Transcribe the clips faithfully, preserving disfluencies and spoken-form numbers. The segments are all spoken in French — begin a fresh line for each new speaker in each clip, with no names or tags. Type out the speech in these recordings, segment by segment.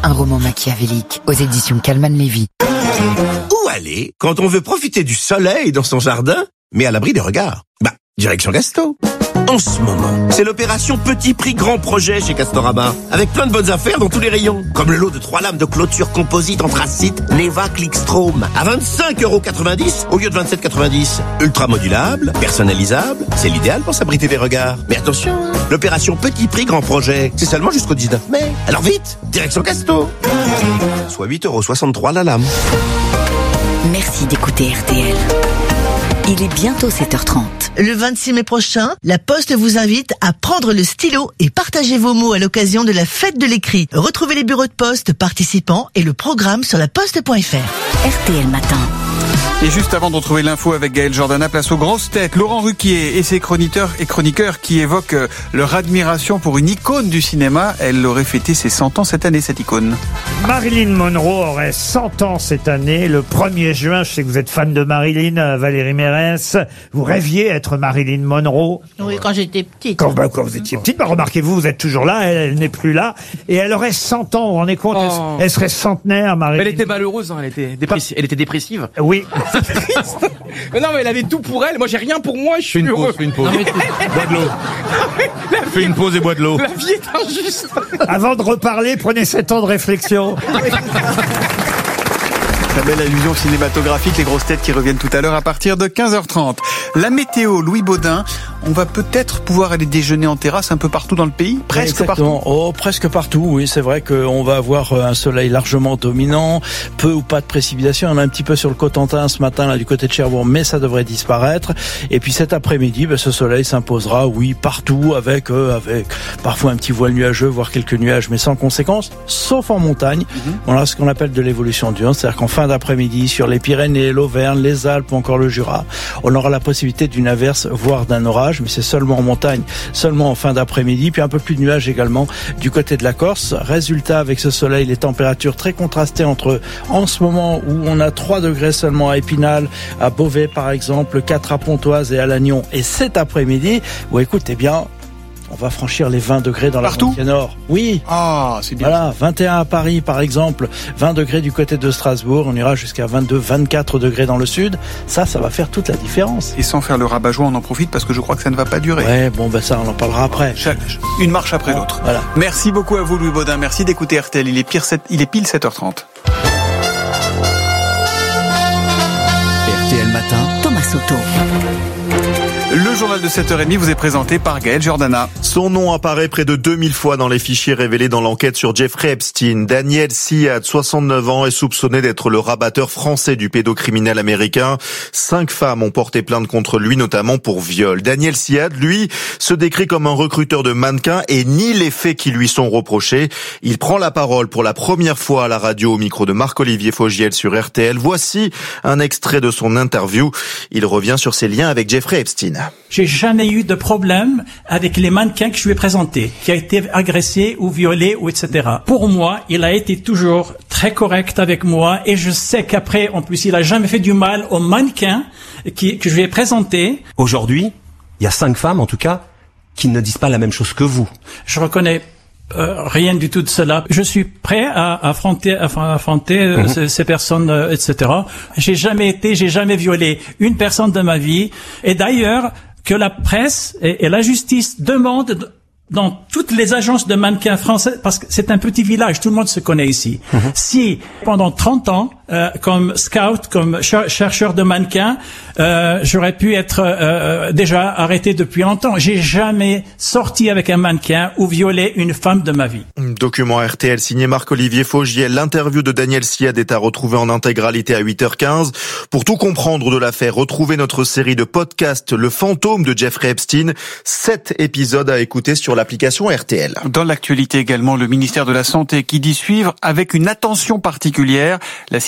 un roman machiavélique aux éditions Calman Lévy.
Où aller quand on veut profiter du soleil dans son jardin, mais à l'abri des regards? Bah, direction Gasto. En ce moment, c'est l'opération Petit Prix Grand Projet chez Castorama, avec plein de bonnes affaires dans tous les rayons. Comme le lot de trois lames de clôture composite anthracite Neva Clickstrom à vingt-cinq euros quatre-vingt-dix au lieu de vingt-sept euros quatre-vingt-dix. Ultra modulable, personnalisable, c'est l'idéal pour s'abriter des regards. Mais attention, l'opération Petit Prix Grand Projet, c'est seulement jusqu'au dix-neuf mai. Alors vite, direction Casto. Soit huit euros soixante-trois la lame.
Merci d'écouter R T L. Il est bientôt sept heures trente.
Le vingt-six mai prochain, La Poste vous invite à prendre le stylo et partager vos mots à l'occasion de la fête de l'écrit. Retrouvez les bureaux de poste participants et le programme sur la poste point f r.
R T L Matin.
Et juste avant de retrouver l'info avec Gaël Jordana, place aux grosses têtes. Laurent Ruquier et ses chroniqueurs et chroniqueurs qui évoquent leur admiration pour une icône du cinéma. Elle aurait fêté ses cent ans cette année, cette icône.
Marilyn Monroe aurait cent ans cette année, le premier juin. Je sais que vous êtes fan de Marilyn, Valérie Mérès. Vous rêviez être Marilyn Monroe.
Oui, quand j'étais petite.
Quand, bah, quand vous étiez petite, bah, remarquez-vous, vous êtes toujours là, elle, elle n'est plus là. Et elle aurait cent ans, vous vous rendez compte?
Oh.
Elle, elle serait centenaire, Marilyn.
Elle était malheureuse, hein, elle, était dépressi- elle était dépressive.
Oui.
C'est triste. Mais non, mais elle avait tout pour elle. Moi, j'ai rien pour moi. Je suis
Fais une
heureux.
pause, fais une pause.
Non, mais-
Bois de l'eau. Fais une pause et bois de l'eau.
La vie est injuste.
Avant de reparler, prenez sept ans de réflexion.
Très belle allusion cinématographique, les grosses têtes qui reviennent tout à l'heure à partir de quinze heures trente. La météo, Louis Baudin, on va peut-être pouvoir aller déjeuner en terrasse un peu partout dans le pays, presque
Exactement.
partout.
Oh, presque partout, oui, c'est vrai qu'on va avoir un soleil largement dominant, peu ou pas de précipitations. On a un petit peu sur le Cotentin ce matin, là, du côté de Cherbourg, mais ça devrait disparaître. Et puis cet après-midi, ben, ce soleil s'imposera, oui, partout, avec, euh, avec parfois un petit voile nuageux, voire quelques nuages, mais sans conséquence, sauf en montagne. Mm-hmm. On a ce qu'on appelle de l'évolution diurne, c'est-à-dire qu'en fin d'après-midi, sur les Pyrénées, l'Auvergne, les Alpes ou encore le Jura, on aura la possibilité d'une averse, voire d'un orage, mais c'est seulement en montagne, seulement en fin d'après-midi, puis un peu plus de nuages également du côté de la Corse. Résultat, avec ce soleil, les températures très contrastées entre, en ce moment où on a trois degrés seulement à Épinal, à Beauvais par exemple, quatre à Pontoise et à Lannion, et cet après-midi, où écoutez bien, on va franchir les vingt degrés dans la moitié nord. Oui.
Ah, c'est bien.
Voilà, vingt et un à Paris par exemple, vingt degrés du côté de Strasbourg, on ira jusqu'à vingt-deux, vingt-quatre degrés dans le sud. Ça, ça va faire toute la différence.
Et sans faire le rabat-joie, on en profite parce que je crois que ça ne va pas durer.
Ouais, bon, ben ça, on en parlera après.
Une marche après l'autre.
Voilà.
Merci beaucoup à vous, Louis Baudin. Merci d'écouter R T L. Il est, pire sept, il est pile sept heures trente.
R T L Matin, Thomas Soto.
Le journal de sept heures trente vous est présenté par Gaël Jordana.
Son nom apparaît près de deux mille fois dans les fichiers révélés dans l'enquête sur Jeffrey Epstein. Daniel Siad, soixante-neuf ans, est soupçonné d'être le rabatteur français du pédocriminel américain. Cinq femmes ont porté plainte contre lui, notamment pour viol. Daniel Siad, lui, se décrit comme un recruteur de mannequins et nie les faits qui lui sont reprochés. Il prend la parole pour la première fois à la radio au micro de Marc-Olivier Fogiel sur R T L. Voici un extrait de son interview. Il revient sur ses liens avec Jeffrey Epstein.
J'ai jamais eu de problème avec les mannequins que je lui ai présentés, qui a été agressé ou violé ou et cetera. Pour moi, il a été toujours très correct avec moi et je sais qu'après, en plus, il a jamais fait du mal aux mannequins qui, que je lui ai présentés.
Aujourd'hui, il y a cinq femmes, en tout cas, qui ne disent pas la même chose que vous.
Je reconnais Euh, rien du tout de cela. Je suis prêt à affronter, à affronter euh, mmh. ces, ces personnes, euh, et cetera. J'ai jamais été, j'ai jamais violé une personne de ma vie. Et d'ailleurs, que la presse et, et la justice demandent dans toutes les agences de mannequins français, parce que c'est un petit village, tout le monde se connaît ici. Mmh. Si pendant trente ans, euh, comme scout, comme cher- chercheur de mannequins, euh, j'aurais pu être euh, déjà arrêté depuis longtemps. J'ai jamais sorti avec un mannequin ou violé une femme de ma vie.
Document R T L signé Marc-Olivier Fogiel. L'interview de Daniel Siad est à retrouver en intégralité à huit heures quinze. Pour tout comprendre de l'affaire, retrouvez notre série de podcasts Le fantôme de Jeffrey Epstein. Sept épisodes à écouter sur l'application R T L.
Dans l'actualité également, le ministère de la Santé qui dit suivre avec une attention particulière la situation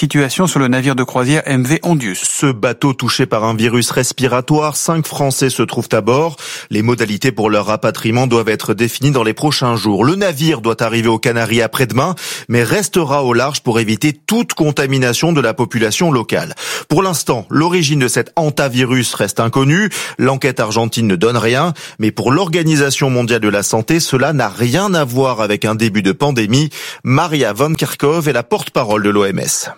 situation sur le navire de croisière M V Ondius.
Ce bateau touché par un virus respiratoire, cinq Français se trouvent à bord. Les modalités pour leur rapatriement doivent être définies dans les prochains jours. Le navire doit arriver aux Canaries après-demain, mais restera au large pour éviter toute contamination de la population locale. Pour l'instant, l'origine de cet hantavirus reste inconnue. L'enquête argentine ne donne rien, mais pour l'Organisation mondiale de la santé, cela n'a rien à voir avec un début de pandémie. Maria Van Kerkhove est la porte-parole de l'O M S.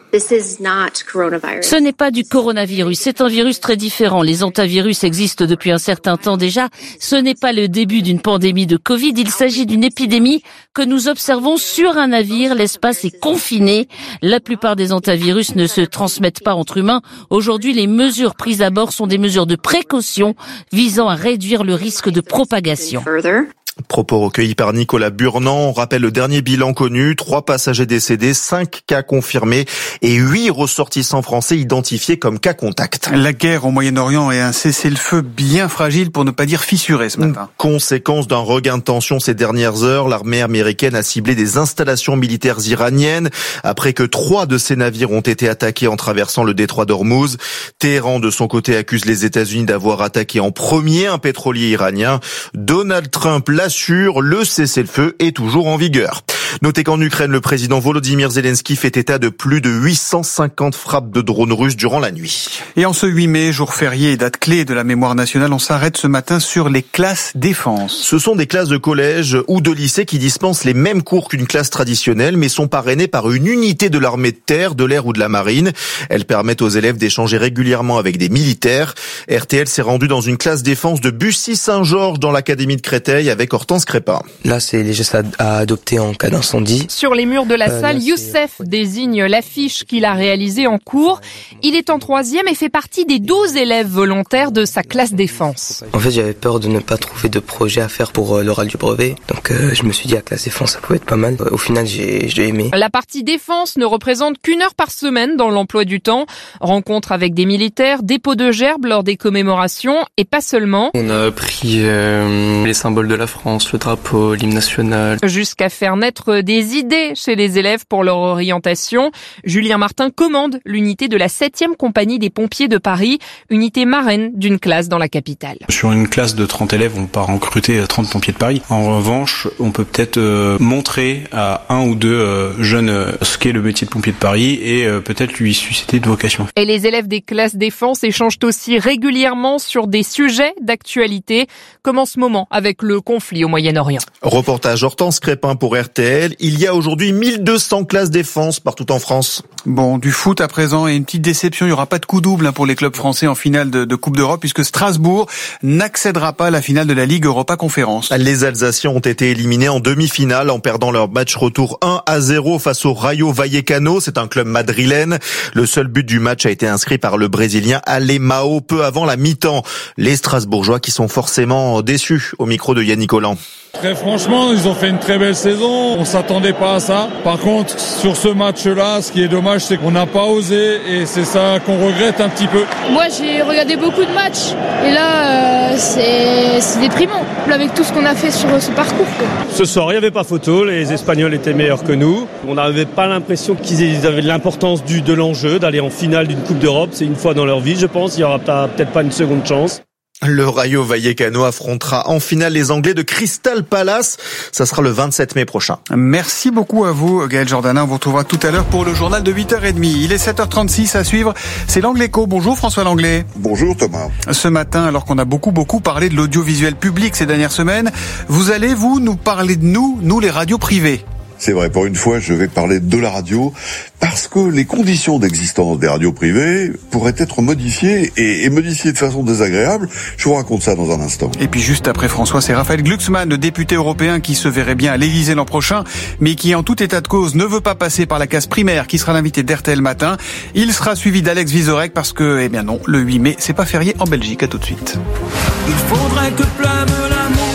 Ce n'est pas du coronavirus, c'est un virus très différent. Les hantavirus existent depuis un certain temps déjà. Ce n'est pas le début d'une pandémie de Covid, il s'agit d'une épidémie que nous observons sur un navire. L'espace est confiné. La plupart des hantavirus ne se transmettent pas entre humains. Aujourd'hui, les mesures prises à bord sont des mesures de précaution visant à réduire le risque de propagation.
Propos recueillis par Nicolas Burnand. On rappelle le dernier bilan connu, trois passagers décédés, cinq cas confirmés et huit ressortissants français identifiés comme cas contact.
La guerre au Moyen-Orient est un cessez-le-feu bien fragile, pour ne pas dire fissuré ce matin.
Conséquence d'un regain de tension ces dernières heures, l'armée américaine a ciblé des installations militaires iraniennes après que trois de ses navires ont été attaqués en traversant le détroit d'Ormuz. Téhéran, de son côté, accuse les États-Unis d'avoir attaqué en premier un pétrolier iranien. Donald Trump l'assure, le cessez-le-feu est toujours en vigueur. Notez qu'en Ukraine, le président Volodymyr Zelensky fait état de plus de huit cent cinquante frappes de drones russes durant la nuit.
Et en ce huit mai, jour férié et date clé de la mémoire nationale, on s'arrête ce matin sur les classes défense.
Ce sont des classes de collège ou de lycée qui dispensent les mêmes cours qu'une classe traditionnelle, mais sont parrainées par une unité de l'armée de terre, de l'air ou de la marine. Elles permettent aux élèves d'échanger régulièrement avec des militaires. R T L s'est rendu dans une classe défense de Bussy-Saint-Georges dans l'académie de Créteil avec Hortense Crépin.
Là, c'est les gestes à adopter en cas d'incendie.
Sur les murs de la
euh,
salle,
là,
Youssef désigne l'affiche qu'il a réalisée en cours. Il est en troisième et fait partie des douze élèves volontaires de sa classe défense.
En fait, j'avais peur de ne pas trouver de projet à faire pour euh, l'oral du brevet. Donc, euh, je me suis dit, la classe défense, ça pouvait être pas mal. Au final, j'ai, j'ai aimé.
La partie défense ne représente qu'une heure par semaine dans l'emploi du temps. Rencontre avec des militaires, dépôt de gerbes lors des commémorations et pas seulement.
On a appris euh, les symboles de la France, le drapeau, l'hymne national.
Jusqu'à faire naître des idées chez les élèves pour leur orientation. Julien Martin commande l'unité de la septième compagnie des pompiers de Paris, unité marraine d'une classe dans la capitale.
Sur une classe de trente élèves, on part recruter trente pompiers de Paris. En revanche, on peut peut-être euh, montrer à un ou deux euh, jeunes euh, ce qu'est le métier de pompier de Paris et euh, peut-être lui susciter de vocation.
Et les élèves des classes défense échangent aussi régulièrement sur des sujets d'actualité, comme en ce moment avec le conflit au Moyen-Orient.
Reportage Hortense Crépin pour R T L. Il y a aujourd'hui mille deux cents classes défense partout en France.
Bon, du foot à présent et une petite déception, il n'y aura pas de coup double pour les clubs français en finale de, de Coupe d'Europe puisque Strasbourg n'accédera pas à la finale de la Ligue Europa Conférence.
Les Alsaciens ont été éliminés en demi-finale en perdant leur match retour un à zéro face au Rayo Vallecano. C'est un club madrilène. Le seul but du match a été inscrit par le Brésilien Alemão peu avant la mi-temps. Les Strasbourgeois qui sont forcément déçus au micro de Yannick Collant.
Très franchement, ils ont fait une très belle saison. On s'attendait pas à ça. Par contre, sur ce match-là, ce qui est dommage, c'est qu'on n'a pas osé et c'est ça qu'on regrette un petit peu.
Moi, j'ai regardé beaucoup de matchs et là, euh, c'est, c'est déprimant avec tout ce qu'on a fait sur ce parcours. Quoi.
Ce soir, il n'y avait pas photo. Les Espagnols étaient meilleurs que nous. On n'avait pas l'impression qu'ils avaient l'importance du, de l'enjeu d'aller en finale d'une Coupe d'Europe. C'est une fois dans leur vie, je pense. Il n'y aura peut-être pas une seconde chance.
Le Rayo Vallecano affrontera en finale les Anglais de Crystal Palace. Ça sera le vingt-sept mai prochain.
Merci beaucoup à vous, Gaël Jordana. On vous retrouvera tout à l'heure pour le journal de huit heures trente. Il est sept heures trente-six à suivre. C'est l'Angléco. Bonjour François Langlais.
Bonjour Thomas.
Ce matin, alors qu'on a beaucoup, beaucoup parlé de l'audiovisuel public ces dernières semaines, vous allez, vous, nous parler de nous, nous les radios privées.
C'est vrai, pour une fois, je vais parler de la radio, parce que les conditions d'existence des radios privées pourraient être modifiées, et, et modifiées de façon désagréable. Je vous raconte ça dans un instant.
Et puis juste après François, c'est Raphaël Glucksmann, le député européen qui se verrait bien à l'Élysée l'an prochain, mais qui en tout état de cause ne veut pas passer par la case primaire, qui sera l'invité d'R T L Matin. Il sera suivi d'Alex Vizorek, parce que, eh bien non, le huit mai, c'est pas férié en Belgique. À tout de suite.
Il faudrait que pleuve l'amour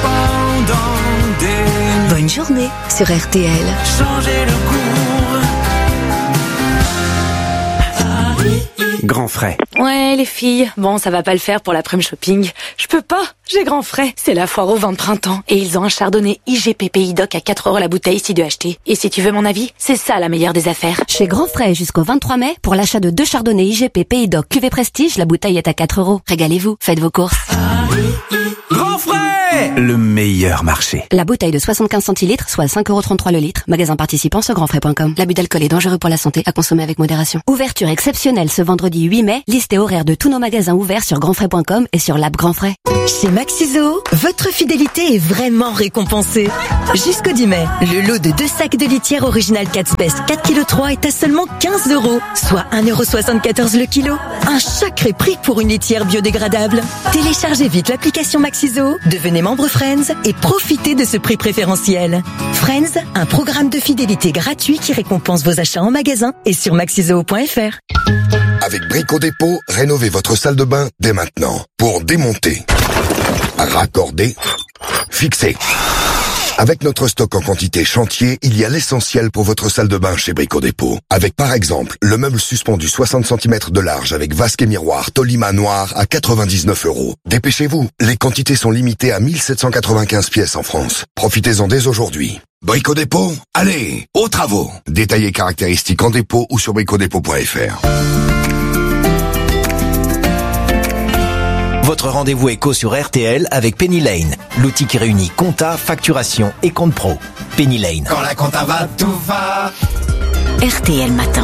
pendant des...
Bonne journée sur R T L.
Changer le cours.
Grand Frais.
Ouais, les filles. Bon, ça va pas le faire pour l'après-midi shopping. Je peux pas. J'ai Grand Frais. C'est la foire au vin de printemps. Et ils ont un chardonnay I G P Pays Doc à quatre euros la bouteille si de acheter. Et si tu veux mon avis, c'est ça la meilleure des affaires.
Chez Grand Frais jusqu'au vingt-trois mai, pour l'achat de deux chardonnays I G P Pays Doc Cuvée Prestige, la bouteille est à quatre euros. Régalez-vous. Faites vos courses.
Grand Frais, le meilleur marché.
La bouteille de soixante-quinze centilitres, soit cinq euros trente-trois le litre. Magasin participant sur grandfrais point com. L'abus d'alcool est dangereux pour la santé, à consommer avec modération. Ouverture exceptionnelle ce vendredi huit mai. Liste et horaire de tous nos magasins ouverts sur grandfrais point com et sur l'app Grand Frais.
Chez Maxiso, votre fidélité est vraiment récompensée. Jusqu'au dix mai, le lot de deux sacs de litière original Cat's Best quatre virgule trois kilos est à seulement quinze euros, soit un euro soixante-quatorze le kilo. Un sacré prix pour une litière biodégradable. Téléchargez vite l'application Maxiso, devenez membre Friends et profitez de ce prix préférentiel. Friends, un programme de fidélité gratuit qui récompense vos achats en magasin et sur maxiso point f r.
Avec Brico Dépôt, rénovez votre salle de bain dès maintenant. Pour démonter, raccorder, fixer. Avec notre stock en quantité chantier, il y a l'essentiel pour votre salle de bain chez Brico Dépôt. Avec par exemple, le meuble suspendu soixante centimètres de large avec vasque et miroir Tolima noir à quatre-vingt-dix-neuf euros. Dépêchez-vous, les quantités sont limitées à mille sept cent quatre-vingt-quinze pièces en France. Profitez-en dès aujourd'hui. Brico Dépôt, allez, aux travaux. Détaillez caractéristiques en dépôt ou sur brico dépôt point f r.
Votre rendez-vous éco sur R T L avec Penny Lane, l'outil qui réunit compta, facturation et compte pro. Penny Lane.
Quand la compta va, tout va.
R T L Matin.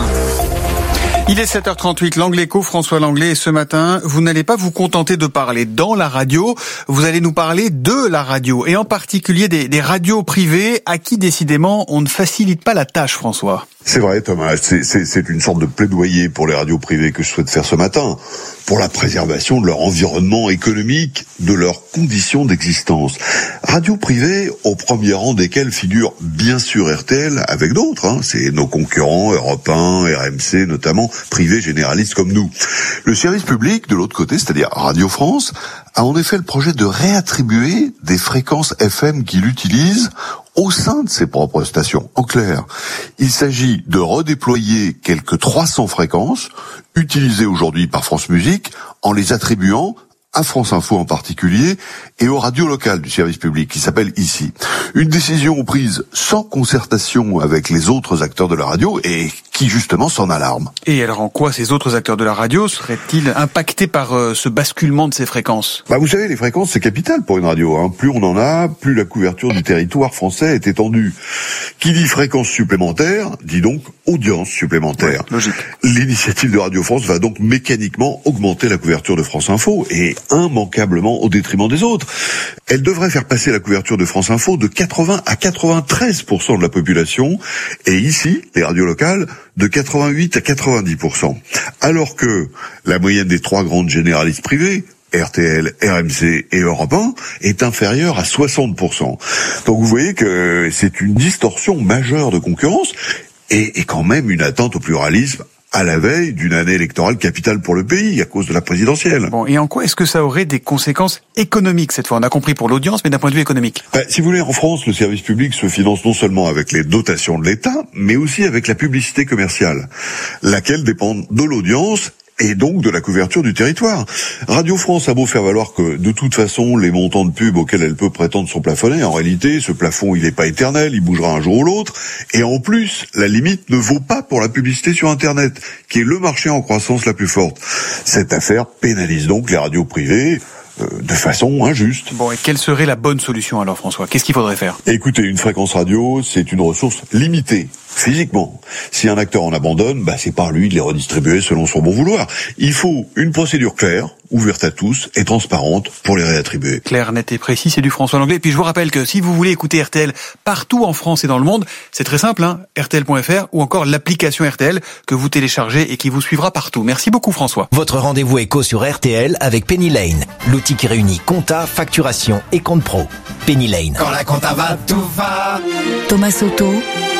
Il est sept heures trente-huit, l'Angle Éco, François Langlais, et ce matin, vous n'allez pas vous contenter de parler dans la radio, vous allez nous parler de la radio, et en particulier des, des radios privées à qui décidément on ne facilite pas la tâche, François.
C'est vrai, Thomas, c'est, c'est, c'est une sorte de plaidoyer pour les radios privées que je souhaite faire ce matin, pour la préservation de leur environnement économique, de leurs conditions d'existence. Radios privées, au premier rang desquelles figure bien sûr R T L, avec d'autres, hein, c'est nos concurrents, Europe un, R M C notamment, privés généralistes comme nous. Le service public, de l'autre côté, c'est-à-dire Radio France, a en effet le projet de réattribuer des fréquences F M qu'il utilise au sein de ses propres stations. En clair, il s'agit de redéployer quelques trois cents fréquences utilisées aujourd'hui par France Musique en les attribuant à France Info en particulier, et aux radios locales du service public, qui s'appelle ici. Une décision prise sans concertation avec les autres acteurs de la radio, et qui justement s'en alarme.
Et alors en quoi ces autres acteurs de la radio seraient-ils impactés par euh, ce basculement de ces fréquences ?
Bah vous savez, les fréquences c'est capital pour une radio, hein. Plus on en a, plus la couverture du territoire français est étendue. Qui dit fréquence supplémentaire, dit donc audience supplémentaire.
Ouais, logique.
L'initiative de Radio France va donc mécaniquement augmenter la couverture de France Info, et immanquablement au détriment des autres. Elle devrait faire passer la couverture de France Info de quatre-vingts à quatre-vingt-treize pour cent de la population, et ici, les radios locales, de quatre-vingt-huit à quatre-vingt-dix pour cent. Alors que la moyenne des trois grandes généralistes privées, R T L, R M C et Europe un, est inférieure à soixante pour cent. Donc vous voyez que c'est une distorsion majeure de concurrence, et, et quand même une atteinte au pluralisme à la veille d'une année électorale capitale pour le pays, à cause de la présidentielle.
Bon, et en quoi est-ce que ça aurait des conséquences économiques cette fois ? On a compris pour l'audience, mais d'un point de vue économique.
Bah, si vous voulez, en France, le service public se finance non seulement avec les dotations de l'État, mais aussi avec la publicité commerciale, laquelle dépend de l'audience et donc de la couverture du territoire. Radio France a beau faire valoir que, de toute façon, les montants de pub auxquels elle peut prétendre sont plafonnés. En réalité, ce plafond, il n'est pas éternel, il bougera un jour ou l'autre. Et en plus, la limite ne vaut pas pour la publicité sur Internet, qui est le marché en croissance la plus forte. Cette affaire pénalise donc les radios privées, euh, de façon injuste.
Bon, et quelle serait la bonne solution alors, François ? Qu'est-ce qu'il faudrait faire ?
Écoutez, une fréquence radio, c'est une ressource limitée. Physiquement. Si un acteur en abandonne, bah c'est pas à lui de les redistribuer selon son bon vouloir. Il faut une procédure claire, ouverte à tous et transparente pour les réattribuer.
Clair, net et précis, c'est du François Langlais. Et puis je vous rappelle que si vous voulez écouter R T L partout en France et dans le monde, c'est très simple, hein, R T L point F R ou encore l'application R T L que vous téléchargez et qui vous suivra partout. Merci beaucoup François.
Votre rendez-vous éco sur R T L avec Penny Lane, l'outil qui réunit compta, facturation et compte pro. Penny Lane.
Quand la compta va, tout va.
Thomas Soto,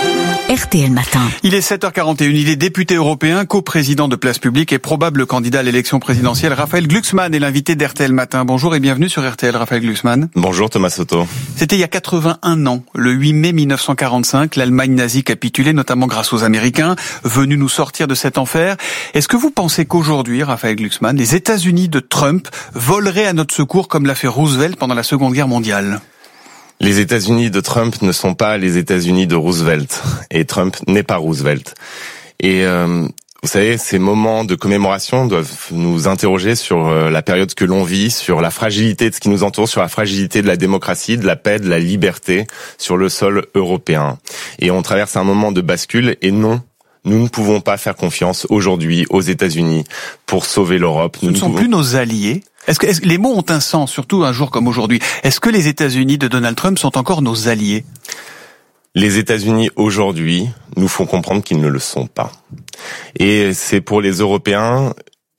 R T L Matin.
Il est sept heures quarante et une, il est député européen, coprésident de Place Publique et probable candidat à l'élection présidentielle. Raphaël Glucksmann est l'invité d'R T L Matin. Bonjour et bienvenue sur R T L, Raphaël Glucksmann.
Bonjour Thomas Soto.
C'était il y a quatre-vingt-un ans, le huit mai mille neuf cent quarante-cinq, l'Allemagne nazie capitulait, notamment grâce aux Américains, venus nous sortir de cet enfer. Est-ce que vous pensez qu'aujourd'hui, Raphaël Glucksmann, les États-Unis de Trump voleraient à notre secours comme l'a fait Roosevelt pendant la Seconde Guerre mondiale ?
Les États-Unis de Trump ne sont pas les États-Unis de Roosevelt. Et Trump n'est pas Roosevelt. Et euh, vous savez, ces moments de commémoration doivent nous interroger sur euh, la période que l'on vit, sur la fragilité de ce qui nous entoure, sur la fragilité de la démocratie, de la paix, de la liberté sur le sol européen. Et on traverse un moment de bascule et non, nous ne pouvons pas faire confiance aujourd'hui aux États-Unis pour sauver l'Europe.
Nous ne sont plus nos alliés. Est-ce que, est-ce que les mots ont un sens, surtout un jour comme aujourd'hui? Est-ce que les États-Unis de Donald Trump sont encore nos alliés?
Les États-Unis aujourd'hui nous font comprendre qu'ils ne le sont pas. Et c'est pour les Européens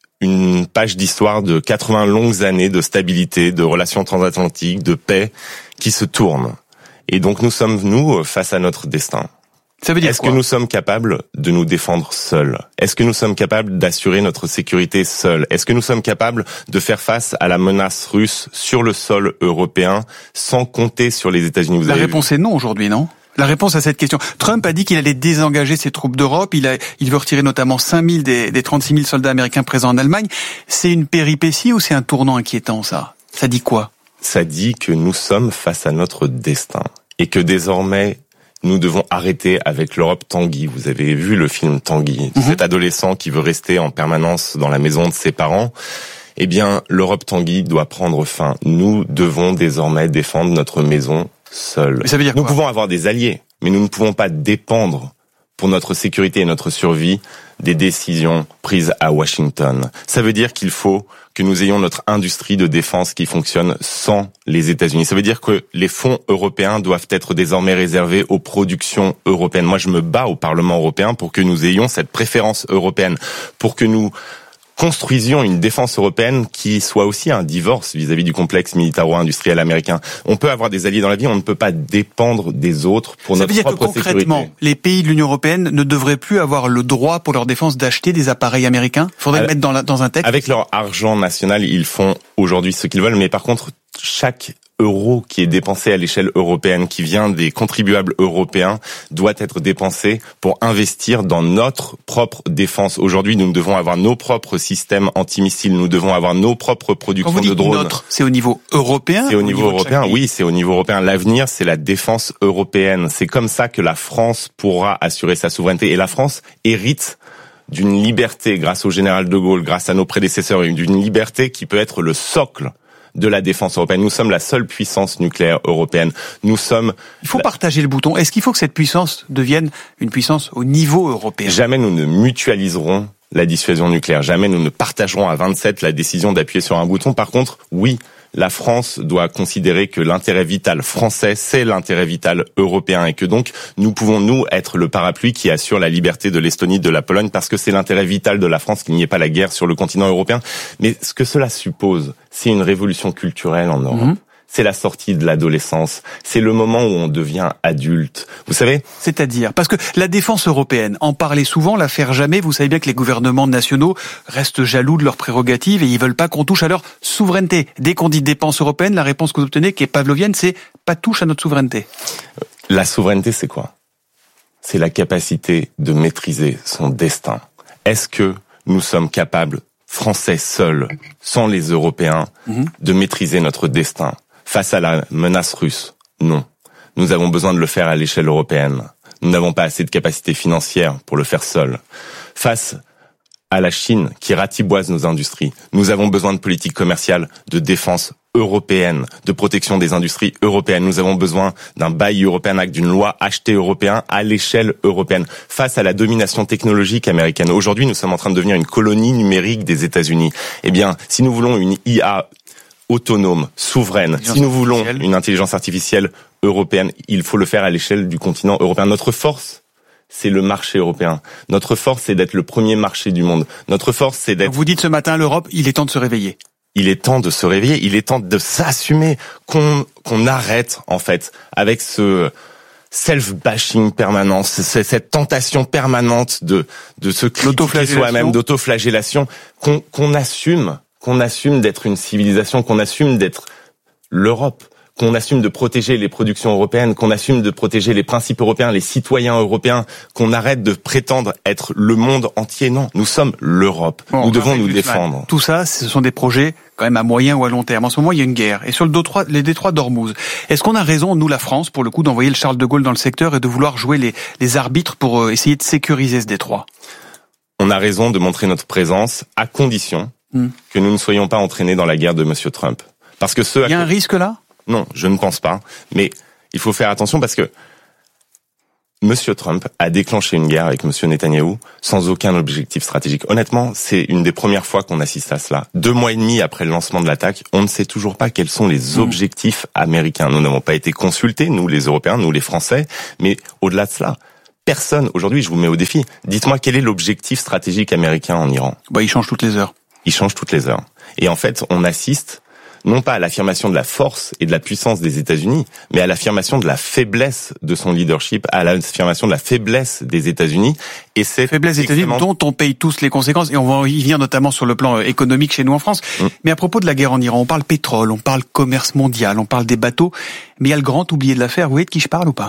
une page d'histoire de quatre-vingts longues années de stabilité, de relations transatlantiques, de paix qui se tourne. Et donc nous sommes, nous, face à notre destin.
Ça veut dire
Est-ce
quoi ?
que nous sommes capables de nous défendre seuls ? Est-ce que nous sommes capables d'assurer notre sécurité seuls ? Est-ce que nous sommes capables de faire face à la menace russe sur le sol européen sans compter sur les États-Unis ? Vous
La
avez
réponse
vu
est non aujourd'hui, non ? La réponse à cette question. Trump a dit qu'il allait désengager ses troupes d'Europe. Il a, il veut retirer notamment cinq mille des, des trente-six mille soldats américains présents en Allemagne. C'est une péripétie ou c'est un tournant inquiétant, ça ? Ça dit quoi ?
Ça dit que nous sommes face à notre destin et que désormais, nous devons arrêter avec l'Europe Tanguy. Vous avez vu le film Tanguy, mmh. cet adolescent qui veut rester en permanence dans la maison de ses parents. Eh bien, l'Europe Tanguy doit prendre fin. Nous devons désormais défendre notre maison seuls.
Mais ça veut dire
nous
quoi ?
pouvons avoir des alliés, mais nous ne pouvons pas dépendre pour notre sécurité et notre survie des décisions prises à Washington. Ça veut dire qu'il faut que nous ayons notre industrie de défense qui fonctionne sans les États-Unis. Ça veut dire que les fonds européens doivent être désormais réservés aux productions européennes. Moi, je me bats au Parlement européen pour que nous ayons cette préférence européenne, pour que nous construisions une défense européenne qui soit aussi un divorce vis-à-vis du complexe militaro-industriel américain. On peut avoir des alliés dans la vie, on ne peut pas dépendre des autres pour notre propre sécurité.
Ça veut dire que concrètement, les pays de l'Union européenne ne devraient plus avoir le droit pour leur défense d'acheter des appareils américains ? Il faudrait le mettre dans, la, dans un texte.
Avec leur argent national, ils font aujourd'hui ce qu'ils veulent, mais par contre, chaque euro qui est dépensé à l'échelle européenne, qui vient des contribuables européens, doit être dépensé pour investir dans notre propre défense. Aujourd'hui, nous devons avoir nos propres systèmes antimissiles, nous devons avoir nos propres productions
Quand vous dites
de drones.
Notre, c'est au niveau européen ?
C'est au niveau,
niveau
européen, oui, c'est au niveau européen. L'avenir, c'est la défense européenne. C'est comme ça que la France pourra assurer sa souveraineté. Et la France hérite d'une liberté grâce au général de Gaulle, grâce à nos prédécesseurs, et d'une liberté qui peut être le socle de la défense européenne. Nous sommes la seule puissance nucléaire européenne. Nous sommes...
Il faut partager le bouton. Est-ce qu'il faut que cette puissance devienne une puissance au niveau européen ?
Jamais nous ne mutualiserons la dissuasion nucléaire. Jamais nous ne partagerons à vingt-sept la décision d'appuyer sur un bouton. Par contre, oui, la France doit considérer que l'intérêt vital français, c'est l'intérêt vital européen et que donc nous pouvons, nous, être le parapluie qui assure la liberté de l'Estonie, de la Pologne, parce que c'est l'intérêt vital de la France qu'il n'y ait pas la guerre sur le continent européen. Mais ce que cela suppose, c'est une révolution culturelle en Europe. Mmh. C'est la sortie de l'adolescence. C'est le moment où on devient adulte. Vous savez ?
C'est-à-dire ? Parce que la défense européenne, en parler souvent, la faire jamais. Vous savez bien que les gouvernements nationaux restent jaloux de leurs prérogatives et ils veulent pas qu'on touche à leur souveraineté. Dès qu'on dit dépense européenne, la réponse que vous obtenez, qui est pavlovienne, c'est pas touche à notre souveraineté.
La souveraineté, c'est quoi ? C'est la capacité de maîtriser son destin. Est-ce que nous sommes capables, Français seuls, sans les Européens, mmh. de maîtriser notre destin ? Face à la menace russe, non. Nous avons besoin de le faire à l'échelle européenne. Nous n'avons pas assez de capacité financière pour le faire seuls. Face à la Chine qui ratiboise nos industries, nous avons besoin de politiques commerciales, de défense européenne, de protection des industries européennes. Nous avons besoin d'un Buy European Act, d'une loi achetée européen à l'échelle européenne. Face à la domination technologique américaine, aujourd'hui nous sommes en train de devenir une colonie numérique des États-Unis. Eh bien, si nous voulons une I A autonome, souveraine. Si nous voulons une intelligence artificielle européenne, il faut le faire à l'échelle du continent européen. Notre force, c'est le marché européen. Notre force, c'est d'être le premier marché du monde. Notre force, c'est d'être...
Vous dites ce matin, l'Europe, il est temps de se réveiller.
Il est temps de se réveiller, il est temps de s'assumer, qu'on qu'on arrête, en fait, avec ce... self-bashing permanent, c'est cette tentation permanente de de se critiquer soi-même, d'autoflagellation, qu'on qu'on assume, qu'on assume d'être une civilisation, qu'on assume d'être l'Europe, qu'on assume de protéger les productions européennes, qu'on assume de protéger les principes européens, les citoyens européens, qu'on arrête de prétendre être le monde entier. Non, nous sommes l'Europe. Bon, nous devons nous défendre.
Tout ça, ce sont des projets quand même à moyen ou à long terme. En ce moment, il y a une guerre. Et sur le détroit, les détroits d'Ormuz, est-ce qu'on a raison, nous, la France, pour le coup, d'envoyer le Charles de Gaulle dans le secteur et de vouloir jouer les, les arbitres pour euh, essayer de sécuriser ce détroit?
On a raison de montrer notre présence à condition hmm. que nous ne soyons pas entraînés dans la guerre de Monsieur Trump. Parce que ce
il y a un risque là?
Non, je ne pense pas. Mais il faut faire attention parce que Monsieur Trump a déclenché une guerre avec Monsieur Netanyahou sans aucun objectif stratégique. Honnêtement, c'est une des premières fois qu'on assiste à cela. Deux mois et demi après le lancement de l'attaque, on ne sait toujours pas quels sont les objectifs américains. Nous n'avons pas été consultés, nous les Européens, nous les Français, mais au-delà de cela, personne, aujourd'hui je vous mets au défi, dites-moi quel est l'objectif stratégique américain en Iran?
Bah, il change toutes les heures.
Il change toutes les heures. Et en fait, on assiste non pas à l'affirmation de la force et de la puissance des États-Unis, mais à l'affirmation de la faiblesse de son leadership, à l'affirmation de la faiblesse des États-Unis. Et c'est
faiblesse des États-Unis dont on paye tous les conséquences, et on va y venir notamment sur le plan économique chez nous en France. Mmh. Mais à propos de la guerre en Iran, on parle pétrole, on parle commerce mondial, on parle des bateaux, mais il y a le grand oublié de l'affaire. Vous voyez de qui je parle ou pas?